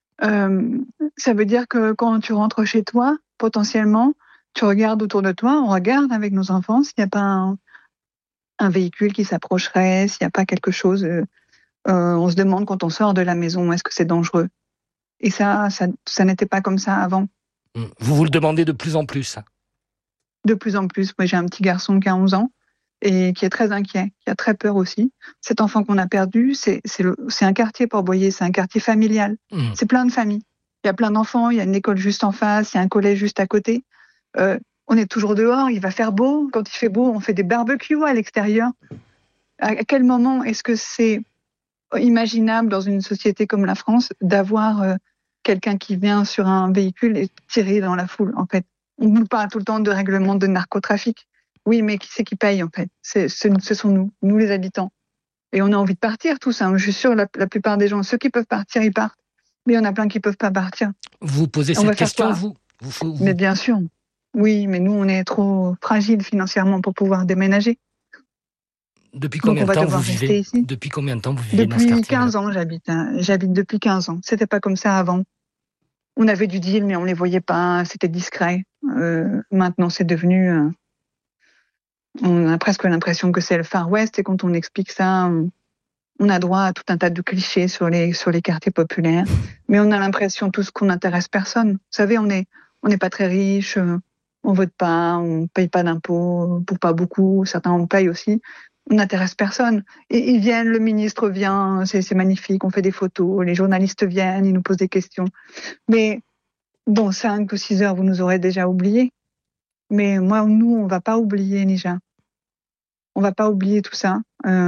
Ça veut dire que quand tu rentres chez toi, potentiellement, tu regardes autour de toi, on regarde avec nos enfants s'il n'y a pas un véhicule qui s'approcherait, s'il n'y a pas quelque chose. On se demande quand on sort de la maison, est-ce que c'est dangereux ? Et ça n'était pas comme ça avant. Vous le demandez de plus en plus. De plus en plus. Moi, j'ai un petit garçon qui a 11 ans et qui est très inquiet, qui a très peur aussi. Cet enfant qu'on a perdu, c'est un quartier Port-Boyer, c'est un quartier familial. C'est plein de familles. Il y a plein d'enfants, il y a une école juste en face, il y a un collège juste à côté. On est toujours dehors, il va faire beau. Quand il fait beau, on fait des barbecues à l'extérieur. À quel moment est-ce que c'est imaginable dans une société comme la France d'avoir quelqu'un qui vient sur un véhicule et tirer dans la foule, en fait? On nous parle tout le temps de règlement de narcotrafic. Oui, mais qui c'est qui paye, en fait? Ce sont nous les habitants. Et on a envie de partir tous. Je suis sûre, la plupart des gens, ceux qui peuvent partir, ils partent. Mais il y en a plein qui ne peuvent pas partir. Vous posez cette question, vous. Mais bien sûr. Oui, mais nous, on est trop fragiles financièrement pour pouvoir déménager. Depuis combien de temps vous vivez ici? Depuis combien de temps vous vivez dans ce quartier? Depuis 15 ans, j'habite. J'habite depuis 15 ans. C'était pas comme ça avant. On avait du deal, mais on les voyait pas. C'était discret. Maintenant, c'est devenu... on a presque l'impression que c'est le Far West. Et quand on explique ça, on a droit à tout un tas de clichés sur les quartiers populaires. Mais on a l'impression tous qu'on n'intéresse personne. Vous savez, on n'est pas très riche. On vote pas. On paye pas d'impôts. Pour pas beaucoup. Certains en payent aussi. On n'intéresse personne. Et ils viennent, le ministre vient, c'est magnifique, on fait des photos, les journalistes viennent, ils nous posent des questions. Mais dans 5 ou 6 heures, vous nous aurez déjà oubliés. Mais nous, on va pas oublier, Nija. On va pas oublier tout ça.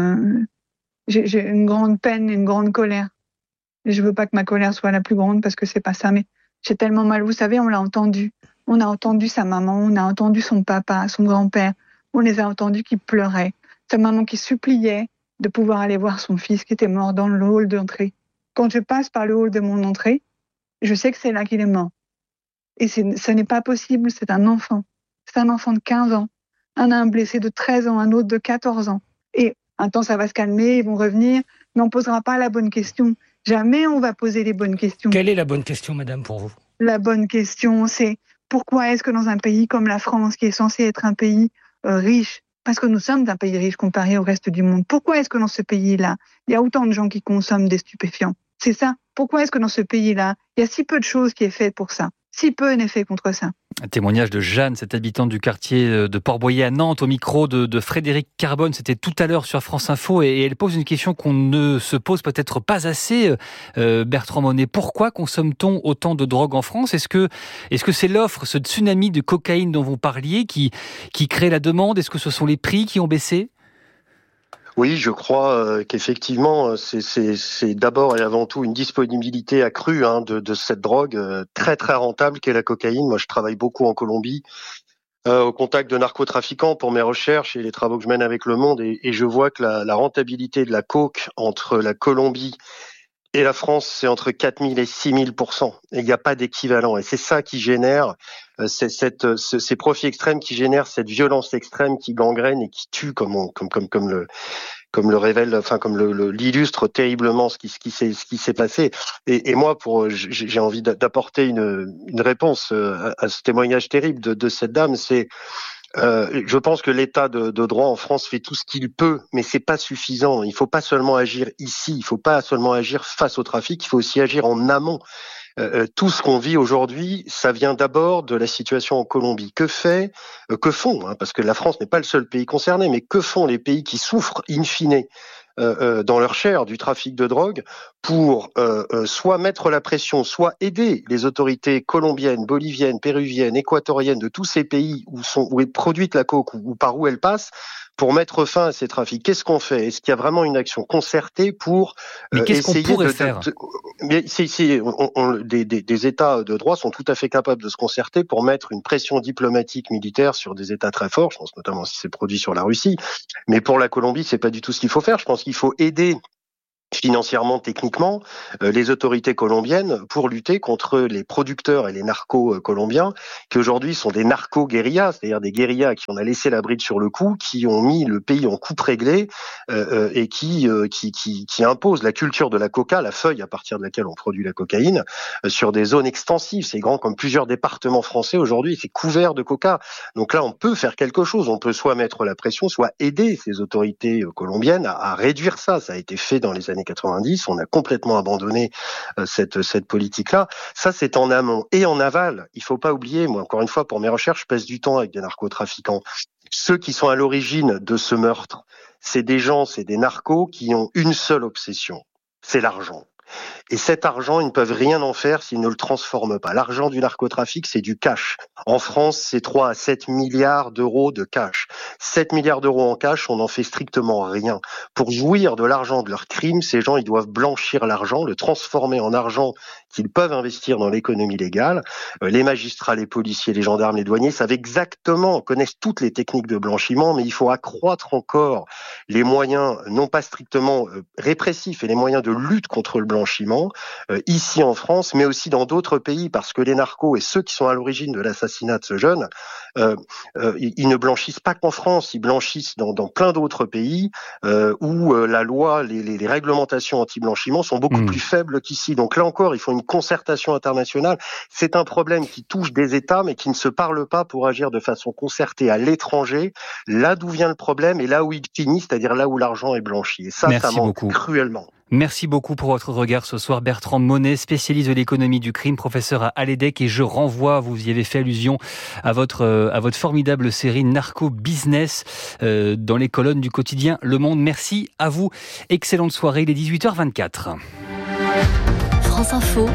J'ai une grande peine, une grande colère. Et je veux pas que ma colère soit la plus grande parce que c'est pas ça. Mais j'ai tellement mal. Vous savez, on l'a entendu. On a entendu sa maman, on a entendu son papa, son grand-père. On les a entendus qui pleuraient. Sa maman qui suppliait de pouvoir aller voir son fils qui était mort dans le hall d'entrée. Quand je passe par le hall de mon entrée, je sais que c'est là qu'il est mort. Et ce n'est pas possible, c'est un enfant. C'est un enfant de 15 ans. Un blessé de 13 ans, un autre de 14 ans. Et un temps, ça va se calmer, ils vont revenir, mais on ne posera pas la bonne question. Jamais on va poser les bonnes questions. Quelle est la bonne question, madame, pour vous? La bonne question, c'est pourquoi est-ce que dans un pays comme la France, qui est censé être un pays riche, parce que nous sommes un pays riche comparé au reste du monde. Pourquoi est-ce que dans ce pays-là, il y a autant de gens qui consomment des stupéfiants? C'est ça. Pourquoi est-ce que dans ce pays-là, il y a si peu de choses qui est fait pour ça? Si peu n'est fait contre ça. Un témoignage de Jeanne, cette habitante du quartier de Port-Boyer à Nantes, au micro de Frédéric Carbone. C'était tout à l'heure sur France Info et elle pose une question qu'on ne se pose peut-être pas assez, Bertrand Monet. Pourquoi consomme-t-on autant de drogue en France? Est-ce que c'est l'offre, ce tsunami de cocaïne dont vous parliez, qui crée la demande? Est-ce que ce sont les prix qui ont baissé? Oui, je crois qu'effectivement, c'est d'abord et avant tout une disponibilité accrue de cette drogue très très rentable qu'est la cocaïne. Moi, je travaille beaucoup en Colombie, au contact de narcotrafiquants pour mes recherches et les travaux que je mène avec Le Monde, et je vois que la rentabilité de la coke entre la Colombie et la France, c'est entre 4000 et 6000%. Et il n'y a pas d'équivalent. Et c'est ça qui génère ces profits extrêmes, qui génèrent cette violence extrême qui gangrène et qui tue, comme le révèle, comme l'illustre terriblement ce qui s'est passé. Et moi, j'ai envie d'apporter une réponse à ce témoignage terrible de cette dame. C'est je pense que l'État de droit en France fait tout ce qu'il peut, mais c'est pas suffisant. Il faut pas seulement agir ici, il faut pas seulement agir face au trafic, il faut aussi agir en amont. Tout ce qu'on vit aujourd'hui, ça vient d'abord de la situation en Colombie. Que font, parce que la France n'est pas le seul pays concerné, mais que font les pays qui souffrent in fine dans leur chair du trafic de drogue pour soit mettre la pression, soit aider les autorités colombiennes, boliviennes, péruviennes, équatoriennes de tous ces pays où est produite la coke ou par où elle passe, pour mettre fin à ces trafics. Qu'est-ce qu'on fait? Est-ce qu'il y a vraiment une action concertée pour essayer de faire des États de droit sont tout à fait capables de se concerter pour mettre une pression diplomatique, militaire sur des États très forts. Je pense notamment si c'est produit sur la Russie. Mais pour la Colombie, c'est pas du tout ce qu'il faut faire. Je pense qu'il faut aider financièrement, techniquement, les autorités colombiennes pour lutter contre les producteurs et les narcos colombiens, qui aujourd'hui sont des narco-guérillas, c'est-à-dire des guérillas qui on a laissé la bride sur le cou, qui ont mis le pays en coupe réglée et qui imposent la culture de la coca, la feuille à partir de laquelle on produit la cocaïne, sur des zones extensives. C'est grand comme plusieurs départements français aujourd'hui, c'est couvert de coca. Donc là, on peut faire quelque chose. On peut soit mettre la pression, soit aider ces autorités colombiennes à réduire ça. Ça a été fait dans les années 90, on a complètement abandonné cette politique-là. Ça, c'est en amont. Et en aval, il faut pas oublier, moi, encore une fois, pour mes recherches, je passe du temps avec des narcotrafiquants. Ceux qui sont à l'origine de ce meurtre, c'est des narcos qui ont une seule obsession, c'est l'argent. Et cet argent, ils ne peuvent rien en faire s'ils ne le transforment pas. L'argent du narcotrafic, c'est du cash. En France, c'est 3 à 7 milliards d'euros de cash. 7 milliards d'euros en cash, on n'en fait strictement rien. Pour jouir de l'argent de leurs crimes, ces gens, ils doivent blanchir l'argent, le transformer en argent qu'ils peuvent investir dans l'économie légale. Les magistrats, les policiers, les gendarmes, les douaniers savent exactement, connaissent toutes les techniques de blanchiment, mais il faut accroître encore les moyens, non pas strictement répressifs, et les moyens de lutte contre le blanchiment, ici en France, mais aussi dans d'autres pays, parce que les narcos et ceux qui sont à l'origine de l'assassinat de ce jeune, ils ne blanchissent pas qu'en France, ils blanchissent dans plein d'autres pays où la loi, les réglementations anti-blanchiment sont beaucoup plus faibles qu'ici. Donc là encore, il faut une concertation internationale. C'est un problème qui touche des États, mais qui ne se parlent pas pour agir de façon concertée à l'étranger, là d'où vient le problème et là où il finit, c'est-à-dire là où l'argent est blanchi. Et ça manque cruellement. Merci beaucoup pour votre regard ce soir. Bertrand Monet, spécialiste de l'économie du crime, professeur à l'EDEC, et je renvoie, vous y avez fait allusion, à votre formidable série Narco Business dans les colonnes du quotidien Le Monde. Merci à vous. Excellente soirée, il est 18h24. France Info,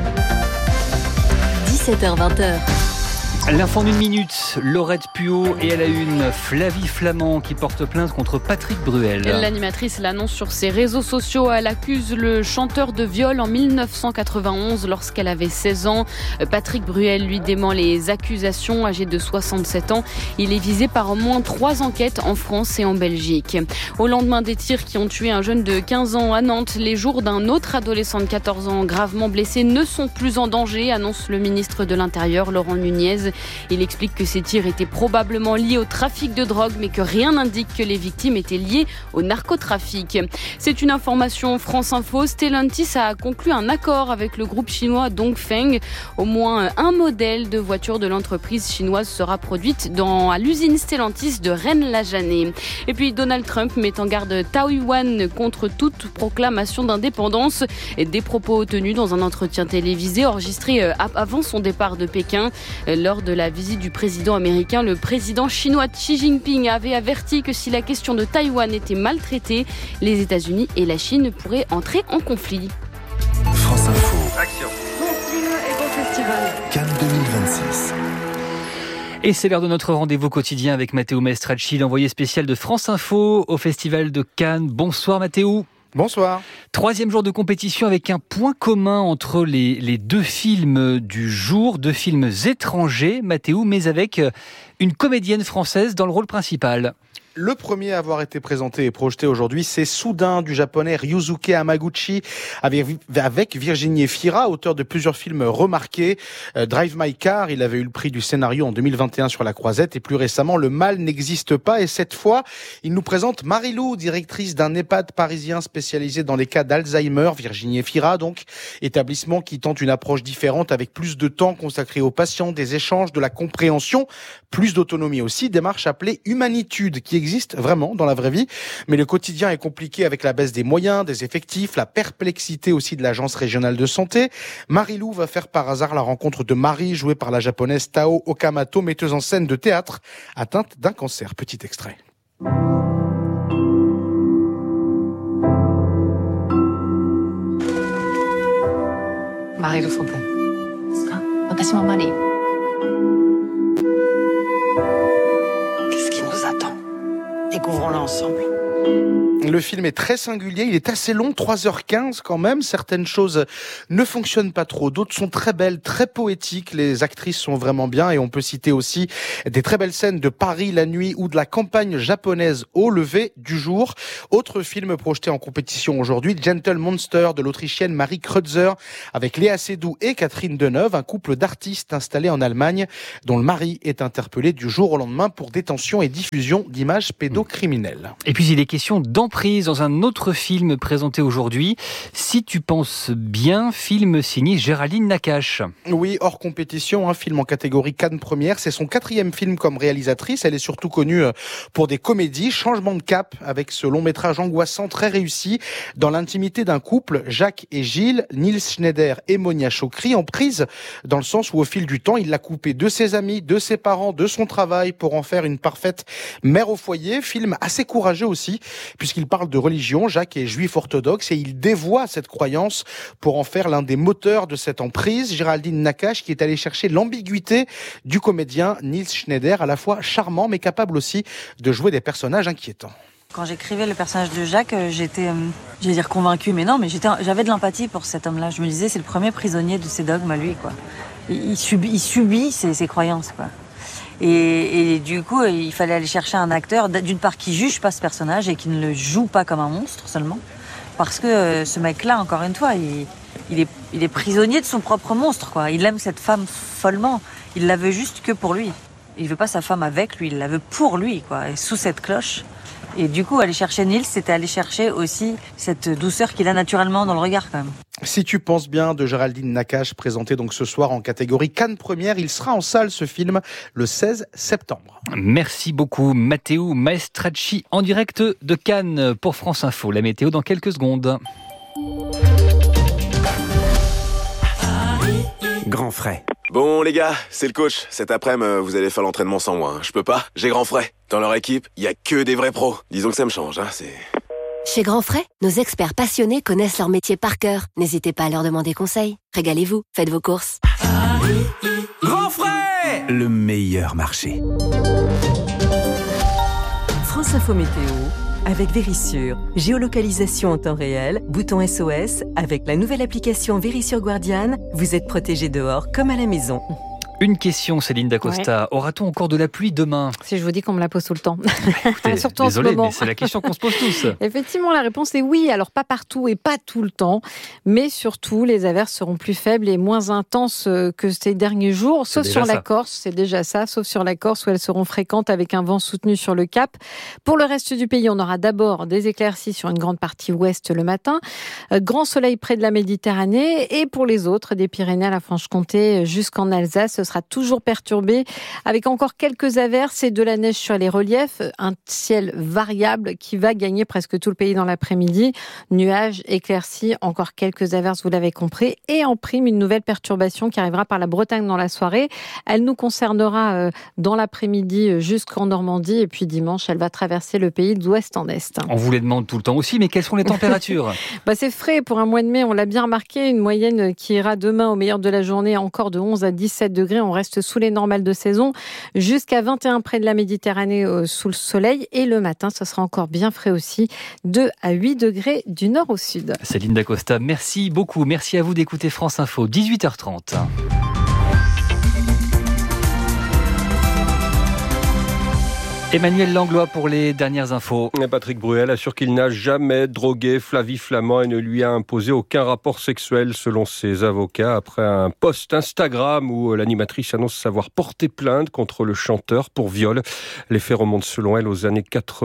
17h-20h. L'info d'une minute, Laurette Puot, et à la une, Flavie Flament qui porte plainte contre Patrick Bruel. L'animatrice l'annonce sur ses réseaux sociaux. Elle accuse le chanteur de viol en 1991 lorsqu'elle avait 16 ans. Patrick Bruel lui dément les accusations. Âgé de 67 ans, il est visé par au moins 3 enquêtes en France et en Belgique. Au lendemain des tirs qui ont tué un jeune de 15 ans à Nantes, les jours d'un autre adolescent de 14 ans gravement blessé ne sont plus en danger, annonce le ministre de l'Intérieur Laurent Nunez. Il explique que ces tirs étaient probablement liés au trafic de drogue, mais que rien n'indique que les victimes étaient liées au narcotrafic. C'est une information France Info. Stellantis a conclu un accord avec le groupe chinois Dongfeng. Au moins un modèle de voiture de l'entreprise chinoise sera produite à l'usine Stellantis de Rennes-la-Janée. Et puis Donald Trump met en garde Taïwan contre toute proclamation d'indépendance. Des propos tenus dans un entretien télévisé enregistré avant son départ de Pékin. Lors de la visite du président américain, le président chinois Xi Jinping avait averti que si la question de Taïwan était maltraitée, les États-Unis et la Chine pourraient entrer en conflit. France Info. Action. Bon film et bon festival. Cannes 2026. Et c'est l'heure de notre rendez-vous quotidien avec Matteo Maestracci, l'envoyé spécial de France Info au Festival de Cannes. Bonsoir Matteo. Bonsoir. 3e jour de compétition avec un point commun entre les deux films du jour, 2 films étrangers, Mathéo, mais avec une comédienne française dans le rôle principal. Le premier à avoir été présenté et projeté aujourd'hui, c'est Soudain du japonais Ryusuke Hamaguchi avec Virginie Efira, auteur de plusieurs films remarqués. Drive My Car, il avait eu le prix du scénario en 2021 sur La Croisette et plus récemment Le Mal n'existe pas. Et cette fois, il nous présente Marie-Lou, directrice d'un EHPAD parisien spécialisé dans les cas d'Alzheimer. Virginie Efira, donc, établissement qui tente une approche différente avec plus de temps consacré aux patients, des échanges, de la compréhension, plus d'autonomie aussi. Démarche appelée Humanitude qui existe vraiment dans la vraie vie, mais le quotidien est compliqué avec la baisse des moyens, des effectifs, la perplexité aussi de l'agence régionale de santé. Marie-Lou va faire par hasard la rencontre de Marie, jouée par la japonaise Tao Okamoto, metteuse en scène de théâtre, atteinte d'un cancer. Petit extrait. Marie-Lou Fontaine. Watashi Marie. Qu'est-ce qui nous attend? Découvrons-le ensemble. Le film est très singulier, il est assez long, 3h15 quand même. Certaines choses ne fonctionnent pas trop, d'autres sont très belles, très poétiques. Les actrices sont vraiment bien et on peut citer aussi des très belles scènes de Paris la nuit ou de la campagne japonaise au lever du jour. Autre film projeté en compétition aujourd'hui, Gentle Monster de l'Autrichienne Marie Kreutzer avec Léa Seydoux et Catherine Deneuve, un couple d'artistes installés en Allemagne dont le mari est interpellé du jour au lendemain pour détention et diffusion d'images pédocriminelles. Et puis il est question d'emprise dans un autre film présenté aujourd'hui. Si tu penses bien, film signé Géraldine Nakache. Oui, hors compétition, un film en catégorie Cannes Première. C'est son 4e film comme réalisatrice. Elle est surtout connue pour des comédies. Changement de cap avec ce long métrage angoissant très réussi dans l'intimité d'un couple, Jacques et Gilles, Nils Schneider et Monia Chokri, en prise dans le sens où au fil du temps, il l'a coupé de ses amis, de ses parents, de son travail pour en faire une parfaite mère au foyer. Film assez courageux aussi, puisqu'il parle de religion. Jacques est juif orthodoxe et il dévoie cette croyance pour en faire l'un des moteurs de cette emprise. Géraldine Nakache qui est allée chercher l'ambiguïté du comédien Nils Schneider, à la fois charmant mais capable aussi de jouer des personnages inquiétants. Quand j'écrivais le personnage de Jacques, j'étais, j'allais dire convaincue, mais non, mais j'avais de l'empathie pour cet homme-là. Je me disais, c'est le premier prisonnier de ses dogmes, lui, quoi. Il subit ses croyances, quoi. Et du coup, il fallait aller chercher un acteur, d'une part, qui juge pas ce personnage et qui ne le joue pas comme un monstre seulement. Parce que ce mec-là, encore une fois, il est prisonnier de son propre monstre, quoi. Il aime cette femme follement. Il la veut juste que pour lui. Il veut pas sa femme avec lui, il la veut pour lui, quoi. Et sous cette cloche. Et du coup, aller chercher Nils, c'était aller chercher aussi cette douceur qu'il a naturellement dans le regard, quand même. Si tu penses bien, de Géraldine Nakache, présenté donc ce soir en catégorie Cannes Première. Il sera en salle, ce film, le 16 septembre. Merci beaucoup, Matteo Maestracci, en direct de Cannes pour France Info. La météo dans quelques secondes. Grand frais. Bon les gars, c'est le coach. Cet après-midi, vous allez faire l'entraînement sans moi. Je peux pas, j'ai Grand frais. Dans leur équipe, il y a que des vrais pros. Disons que ça me change, c'est... Chez Grand Frais, nos experts passionnés connaissent leur métier par cœur. N'hésitez pas à leur demander conseil. Régalez-vous, faites vos courses. Grand frais, le meilleur marché. France Info Météo avec Vérissure. Géolocalisation en temps réel, bouton SOS. Avec la nouvelle application Vérissure Guardian, vous êtes protégé dehors comme à la maison. Une question, Céline Dacosta. Ouais. Aura-t-on encore de la pluie demain ? Si je vous dis qu'on me la pose tout le temps. Écoutez, surtout désolé, en ce moment. Mais c'est la question qu'on se pose tous. Effectivement, la réponse est oui. Alors, pas partout et pas tout le temps. Mais surtout, les averses seront plus faibles et moins intenses que ces derniers jours. Sauf sur la Corse, c'est déjà ça. Sauf sur la Corse où elles seront fréquentes avec un vent soutenu sur le Cap. Pour le reste du pays, on aura d'abord des éclaircies sur une grande partie ouest le matin. Grand soleil près de la Méditerranée. Et pour les autres, des Pyrénées à la Franche-Comté jusqu'en Alsace, ce sera toujours perturbé avec encore quelques averses et de la neige sur les reliefs. Un ciel variable qui va gagner presque tout le pays dans l'après-midi. Nuages, éclaircies, encore quelques averses, vous l'avez compris. Et en prime, une nouvelle perturbation qui arrivera par la Bretagne dans la soirée. Elle nous concernera dans l'après-midi jusqu'en Normandie. Et puis dimanche, elle va traverser le pays d'ouest en est. On vous les demande tout le temps aussi, mais quelles sont les températures ? C'est frais pour un mois de mai, on l'a bien remarqué. Une moyenne qui ira demain au meilleur de la journée encore de 11 à 17 degrés. On reste sous les normales de saison, jusqu'à 21 près de la Méditerranée sous le soleil. Et le matin, ce sera encore bien frais aussi, 2 à 8 degrés du nord au sud. Céline Dacosta, merci beaucoup. Merci à vous d'écouter France Info, 18h30. Emmanuel Langlois pour les dernières infos. Patrick Bruel assure qu'il n'a jamais drogué Flavie Flament et ne lui a imposé aucun rapport sexuel selon ses avocats après un post Instagram où l'animatrice annonce savoir porter plainte contre le chanteur pour viol. Les faits remontent selon elle aux années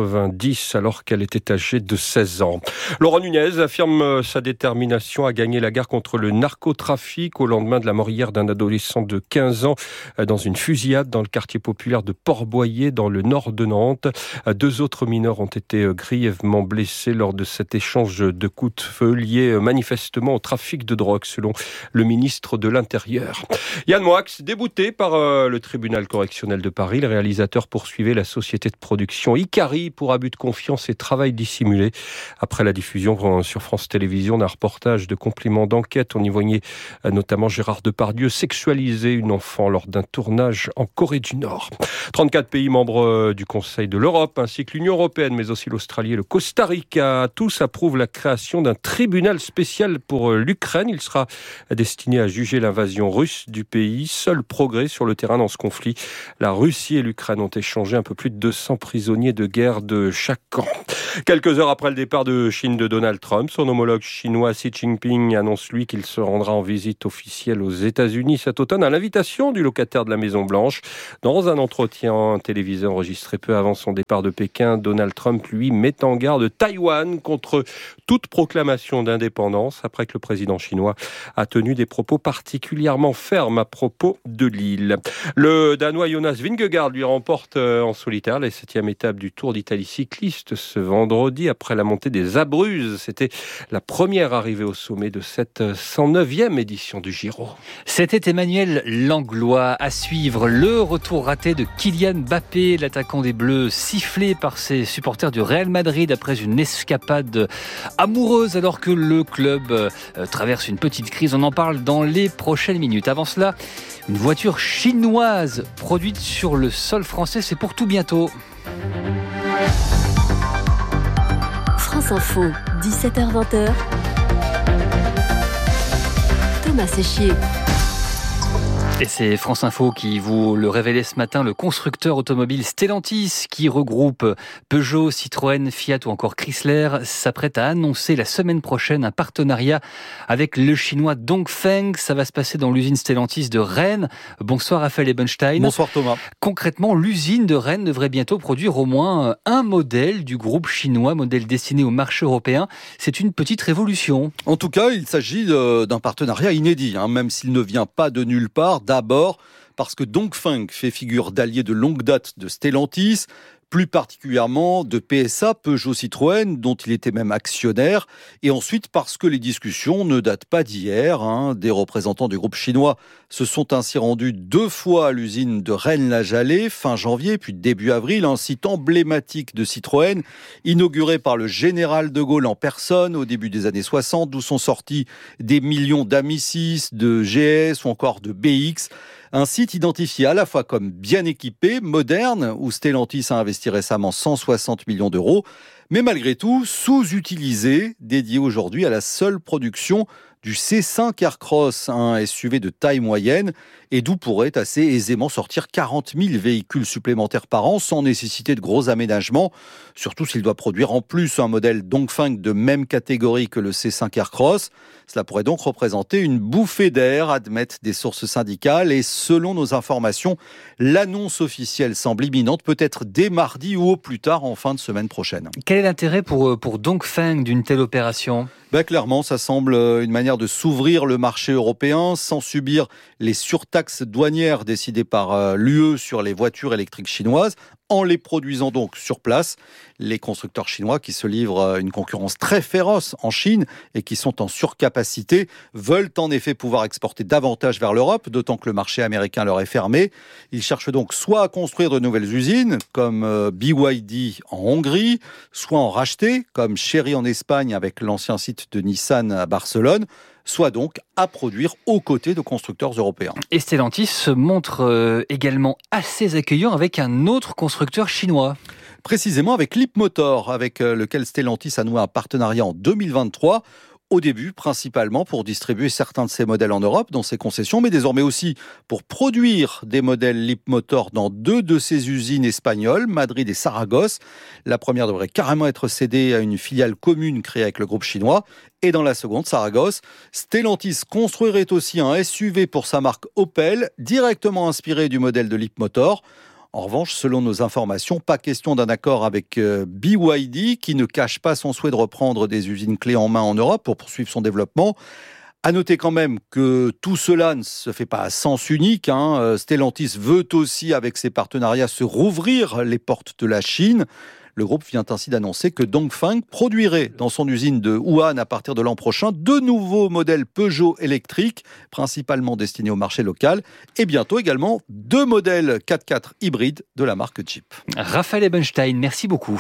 90 alors qu'elle était âgée de 16 ans. Laurent Nunez affirme sa détermination à gagner la guerre contre le narcotrafic au lendemain de la mort hier d'un adolescent de 15 ans dans une fusillade dans le quartier populaire de Port-Boyer dans le nord de Nantes. 2 autres mineurs ont été grièvement blessés lors de cet échange de coups de feu lié manifestement au trafic de drogue, selon le ministre de l'Intérieur. Yann Moix, débouté par le tribunal correctionnel de Paris, le réalisateur poursuivait la société de production Icari pour abus de confiance et travail dissimulé. Après la diffusion sur France Télévisions d'un reportage de complément d'enquête, on y voyait notamment Gérard Depardieu sexualiser une enfant lors d'un tournage en Corée du Nord. 34 pays membres du Conseil de l'Europe, ainsi que l'Union européenne, mais aussi l'Australie et le Costa Rica. Tous approuvent la création d'un tribunal spécial pour l'Ukraine. Il sera destiné à juger l'invasion russe du pays. Seul progrès sur le terrain dans ce conflit. La Russie et l'Ukraine ont échangé un peu plus de 200 prisonniers de guerre de chaque camp. Quelques heures après le départ de Chine de Donald Trump, son homologue chinois Xi Jinping annonce lui qu'il se rendra en visite officielle aux États-Unis cet automne à l'invitation du locataire de la Maison-Blanche. Dans un entretien télévisé enregistré peu avant son départ de Pékin, Donald Trump, lui, met en garde Taïwan contre toute proclamation d'indépendance après que le président chinois a tenu des propos particulièrement fermes à propos de l'île. Le Danois Jonas Vingegaard lui remporte en solitaire la 7e étape du Tour d'Italie cycliste ce vendredi après la montée des Abruzzes. C'était la première arrivée au sommet de cette 109e édition du Giro. C'était Emmanuel Langlois. À suivre le retour raté de Kylian Mbappé, l'attaquant des Bleus, sifflé par ses supporters du Real Madrid après une escapade amoureuse alors que le club traverse une petite crise. On en parle dans les prochaines minutes. Avant cela, une voiture chinoise produite sur le sol français, c'est pour tout bientôt. France Info, 17h-20h. Thomas Séchier. Et c'est France Info qui vous le révélait ce matin, le constructeur automobile Stellantis qui regroupe Peugeot, Citroën, Fiat ou encore Chrysler s'apprête à annoncer la semaine prochaine un partenariat avec le chinois Dongfeng. Ça va se passer dans l'usine Stellantis de Rennes. Bonsoir Raphaël Ebenstein. Bonsoir Thomas. Concrètement, l'usine de Rennes devrait bientôt produire au moins un modèle du groupe chinois, modèle destiné au marché européen. C'est une petite révolution. En tout cas, il s'agit d'un partenariat inédit, même s'il ne vient pas de nulle part. D'abord, parce que Dongfeng fait figure d'allié de longue date de Stellantis, plus particulièrement de PSA, Peugeot Citroën, dont il était même actionnaire. Et ensuite, parce que les discussions ne datent pas d'hier. Des représentants du groupe chinois se sont ainsi rendus 2 fois à l'usine de Rennes-la-Jalée, fin janvier, puis début avril, un site emblématique de Citroën, inauguré par le général de Gaulle en personne au début des années 60, d'où sont sortis des millions d'Ami 6, de GS ou encore de BX. Un site identifié à la fois comme bien équipé, moderne, où Stellantis a investi récemment 160 millions d'euros, mais malgré tout sous-utilisé, dédié aujourd'hui à la seule production du C5 Aircross, un SUV de taille moyenne, et d'où pourraient assez aisément sortir 40 000 véhicules supplémentaires par an, sans nécessiter de gros aménagements, surtout s'il doit produire en plus un modèle Dongfeng de même catégorie que le C5 Aircross. Cela pourrait donc représenter une bouffée d'air, admettent des sources syndicales, et selon nos informations, l'annonce officielle semble imminente, peut-être dès mardi ou au plus tard en fin de semaine prochaine. Quel est l'intérêt pour Dongfeng d'une telle opération ? Clairement, ça semble une manière de s'ouvrir le marché européen sans subir les surtaxes douanières décidées par l'UE sur les voitures électriques chinoises, en les produisant donc sur place. Les constructeurs chinois qui se livrent une concurrence très féroce en Chine et qui sont en surcapacité veulent en effet pouvoir exporter davantage vers l'Europe, d'autant que le marché américain leur est fermé. Ils cherchent donc soit à construire de nouvelles usines, comme BYD en Hongrie, soit en racheter, comme Chery en Espagne avec l'ancien site de Nissan à Barcelone, soit donc à produire aux côtés de constructeurs européens. Et Stellantis se montre également assez accueillant avec un autre constructeur chinois. Précisément avec Leapmotor, avec lequel Stellantis a noué un partenariat en 2023. Au début, principalement pour distribuer certains de ces modèles en Europe, dans ses concessions, mais désormais aussi pour produire des modèles Leapmotor dans 2 de ses usines espagnoles, Madrid et Saragosse. La première devrait carrément être cédée à une filiale commune créée avec le groupe chinois. Et dans la seconde, Saragosse, Stellantis construirait aussi un SUV pour sa marque Opel, directement inspiré du modèle de Leapmotor. En revanche, selon nos informations, pas question d'un accord avec BYD, qui ne cache pas son souhait de reprendre des usines clés en main en Europe pour poursuivre son développement. À noter quand même que tout cela ne se fait pas à sens unique. Stellantis veut aussi, avec ses partenariats, se rouvrir les portes de la Chine. Le groupe vient ainsi d'annoncer que Dongfeng produirait dans son usine de Wuhan à partir de l'an prochain 2 nouveaux modèles Peugeot électriques, principalement destinés au marché local, et bientôt également 2 modèles 4x4 hybrides de la marque Jeep. Raphaël Ebenstein, merci beaucoup.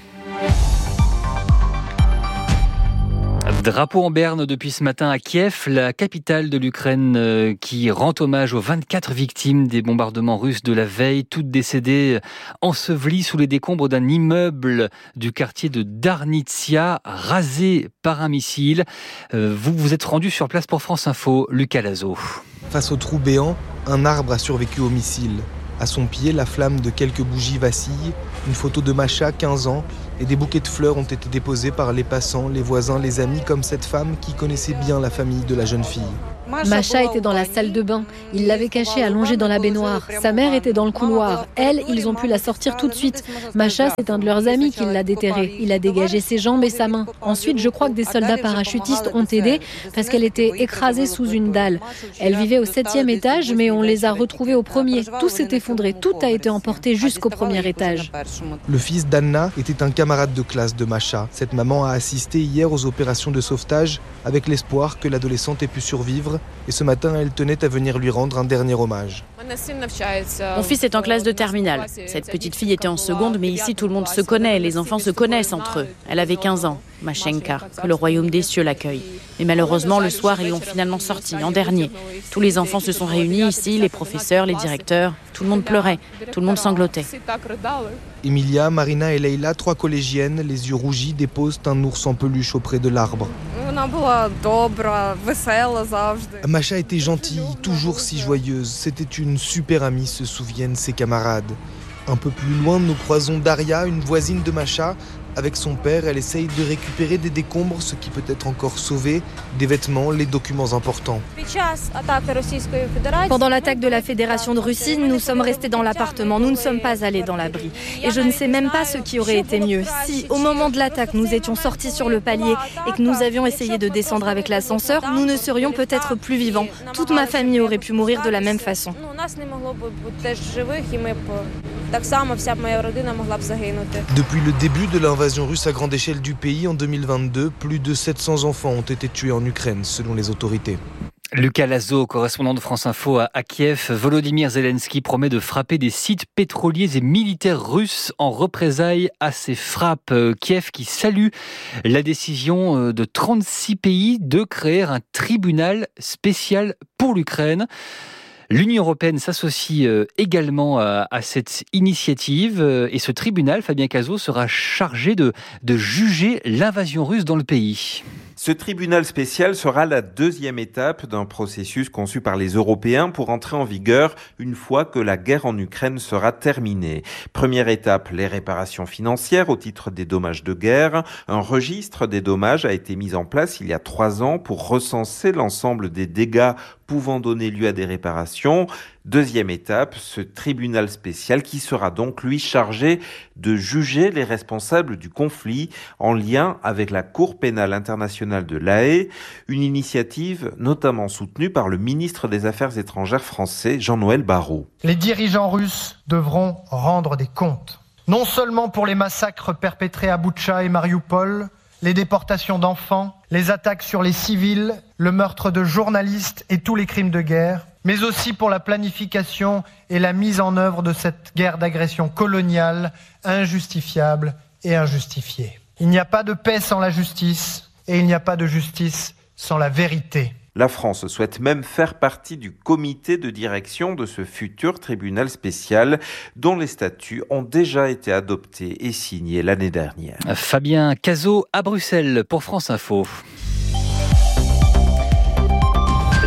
Drapeau en berne depuis ce matin à Kiev, la capitale de l'Ukraine qui rend hommage aux 24 victimes des bombardements russes de la veille, toutes décédées ensevelies sous les décombres d'un immeuble du quartier de Darnitsia, rasé par un missile. Vous vous êtes rendu sur place pour France Info, Lucas Lazo. Face au trou béant, un arbre a survécu au missile. À son pied, la flamme de quelques bougies vacille. Une photo de Masha, 15 ans, et des bouquets de fleurs ont été déposés par les passants, les voisins, les amis, comme cette femme qui connaissait bien la famille de la jeune fille. Masha était dans la salle de bain. Il l'avait cachée allongée dans la baignoire. Sa mère était dans le couloir. Elle, ils ont pu la sortir tout de suite. Masha, c'est un de leurs amis qui l'a déterrée. Il a dégagé ses jambes et sa main. Ensuite, je crois que des soldats parachutistes ont aidé parce qu'elle était écrasée sous une dalle. Elle vivait au 7e étage, mais on les a retrouvés au 1er. Tout s'est effondré. Tout a été emporté jusqu'au 1er étage. Le fils d'Anna était un camarade de classe de Masha. Cette maman a assisté hier aux opérations de sauvetage avec l'espoir que l'adolescente ait pu survivre. Et ce matin, elle tenait à venir lui rendre un dernier hommage. Mon fils est en classe de terminale. Cette petite fille était en seconde, mais ici tout le monde se connaît, les enfants se connaissent entre eux. Elle avait 15 ans, Mashenka, que le royaume des cieux l'accueille. Mais malheureusement, le soir, ils l'ont finalement sortie, en dernier. Tous les enfants se sont réunis ici, les professeurs, les directeurs. Tout le monde pleurait, tout le monde sanglotait. Emilia, Marina et Leila, 3 collégiennes, les yeux rougis, déposent un ours en peluche auprès de l'arbre. Masha était gentille, toujours si joyeuse. C'était une super amie, se souviennent ses camarades. Un peu plus loin, nous croisons Daria, une voisine de Masha. Avec son père, elle essaye de récupérer des décombres, ce qui peut être encore sauvé, des vêtements, les documents importants. Pendant l'attaque de la Fédération de Russie, nous sommes restés dans l'appartement, nous ne sommes pas allés dans l'abri. Et je ne sais même pas ce qui aurait été mieux. Si, au moment de l'attaque, nous étions sortis sur le palier et que nous avions essayé de descendre avec l'ascenseur, nous ne serions peut-être plus vivants. Toute ma famille aurait pu mourir de la même façon. Depuis le début de l'invasion russe à grande échelle du pays en 2022, plus de 700 enfants ont été tués en Ukraine, selon les autorités. Lucas Lazo, correspondant de France Info à Kiev. Volodymyr Zelensky promet de frapper des sites pétroliers et militaires russes en représailles à ces frappes. Kiev qui salue la décision de 36 pays de créer un tribunal spécial pour l'Ukraine. L'Union européenne s'associe également à cette initiative et ce tribunal, Fabien Cazot, sera chargé de juger l'invasion russe dans le pays. Ce tribunal spécial sera la deuxième étape d'un processus conçu par les Européens pour entrer en vigueur une fois que la guerre en Ukraine sera terminée. Première étape, les réparations financières au titre des dommages de guerre. Un registre des dommages a été mis en place il y a 3 ans pour recenser l'ensemble des dégâts pouvant donner lieu à des réparations. Deuxième étape, ce tribunal spécial qui sera donc, lui, chargé de juger les responsables du conflit en lien avec la Cour pénale internationale de La Haye, une initiative notamment soutenue par le ministre des Affaires étrangères français, Jean-Noël Barrot. Les dirigeants russes devront rendre des comptes, non seulement pour les massacres perpétrés à Boutcha et Mariupol, les déportations d'enfants, les attaques sur les civils, le meurtre de journalistes et tous les crimes de guerre, mais aussi pour la planification et la mise en œuvre de cette guerre d'agression coloniale injustifiable et injustifiée. Il n'y a pas de paix sans la justice et il n'y a pas de justice sans la vérité. La France souhaite même faire partie du comité de direction de ce futur tribunal spécial dont les statuts ont déjà été adoptés et signés l'année dernière. Fabien Cazot à Bruxelles pour France Info.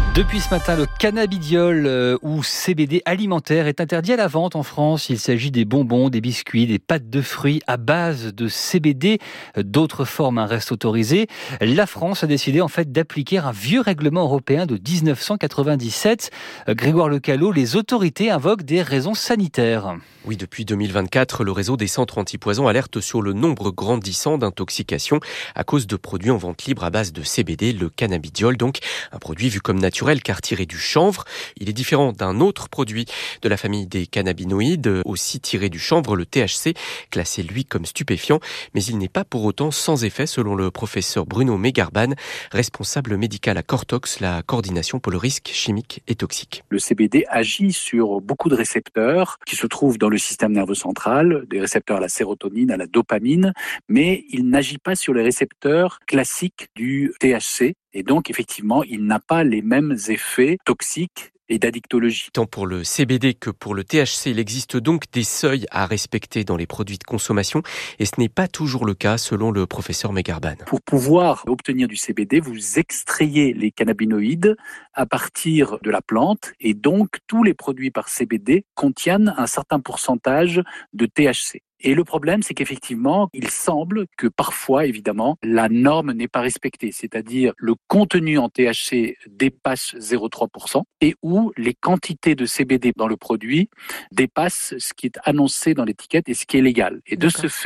Depuis ce matin, le cannabidiol ou CBD alimentaire est interdit à la vente en France. Il s'agit des bonbons, des biscuits, des pâtes de fruits à base de CBD. D'autres formes restent autorisées. La France a décidé en fait d'appliquer un vieux règlement européen de 1997. Grégoire Lecallot, les autorités invoquent des raisons sanitaires. Oui, depuis 2024, le réseau des centres antipoison alerte sur le nombre grandissant d'intoxications à cause de produits en vente libre à base de CBD, le cannabidiol, donc un produit vu comme naturel car tiré du chanvre. Il est différent d'un autre produit de la famille des cannabinoïdes, aussi tiré du chanvre, le THC, classé lui comme stupéfiant, mais il n'est pas pour autant sans effet selon le professeur Bruno Megarban, responsable médical à Cortox, la coordination pour le risque chimique et toxique. Le CBD agit sur beaucoup de récepteurs qui se trouvent dans le système nerveux central, des récepteurs à la sérotonine, à la dopamine, mais il n'agit pas sur les récepteurs classiques du THC. Et donc, effectivement, il n'a pas les mêmes effets toxiques et d'addictologie. Tant pour le CBD que pour le THC, il existe donc des seuils à respecter dans les produits de consommation et ce n'est pas toujours le cas selon le professeur Megarban. Pour pouvoir obtenir du CBD, vous extrayez les cannabinoïdes à partir de la plante et donc tous les produits par CBD contiennent un certain pourcentage de THC. Et le problème, c'est qu'effectivement, il semble que parfois, évidemment, la norme n'est pas respectée. C'est-à-dire, le contenu en THC dépasse 0,3% et où les quantités de CBD dans le produit dépassent ce qui est annoncé dans l'étiquette et ce qui est légal. Et de ce fait,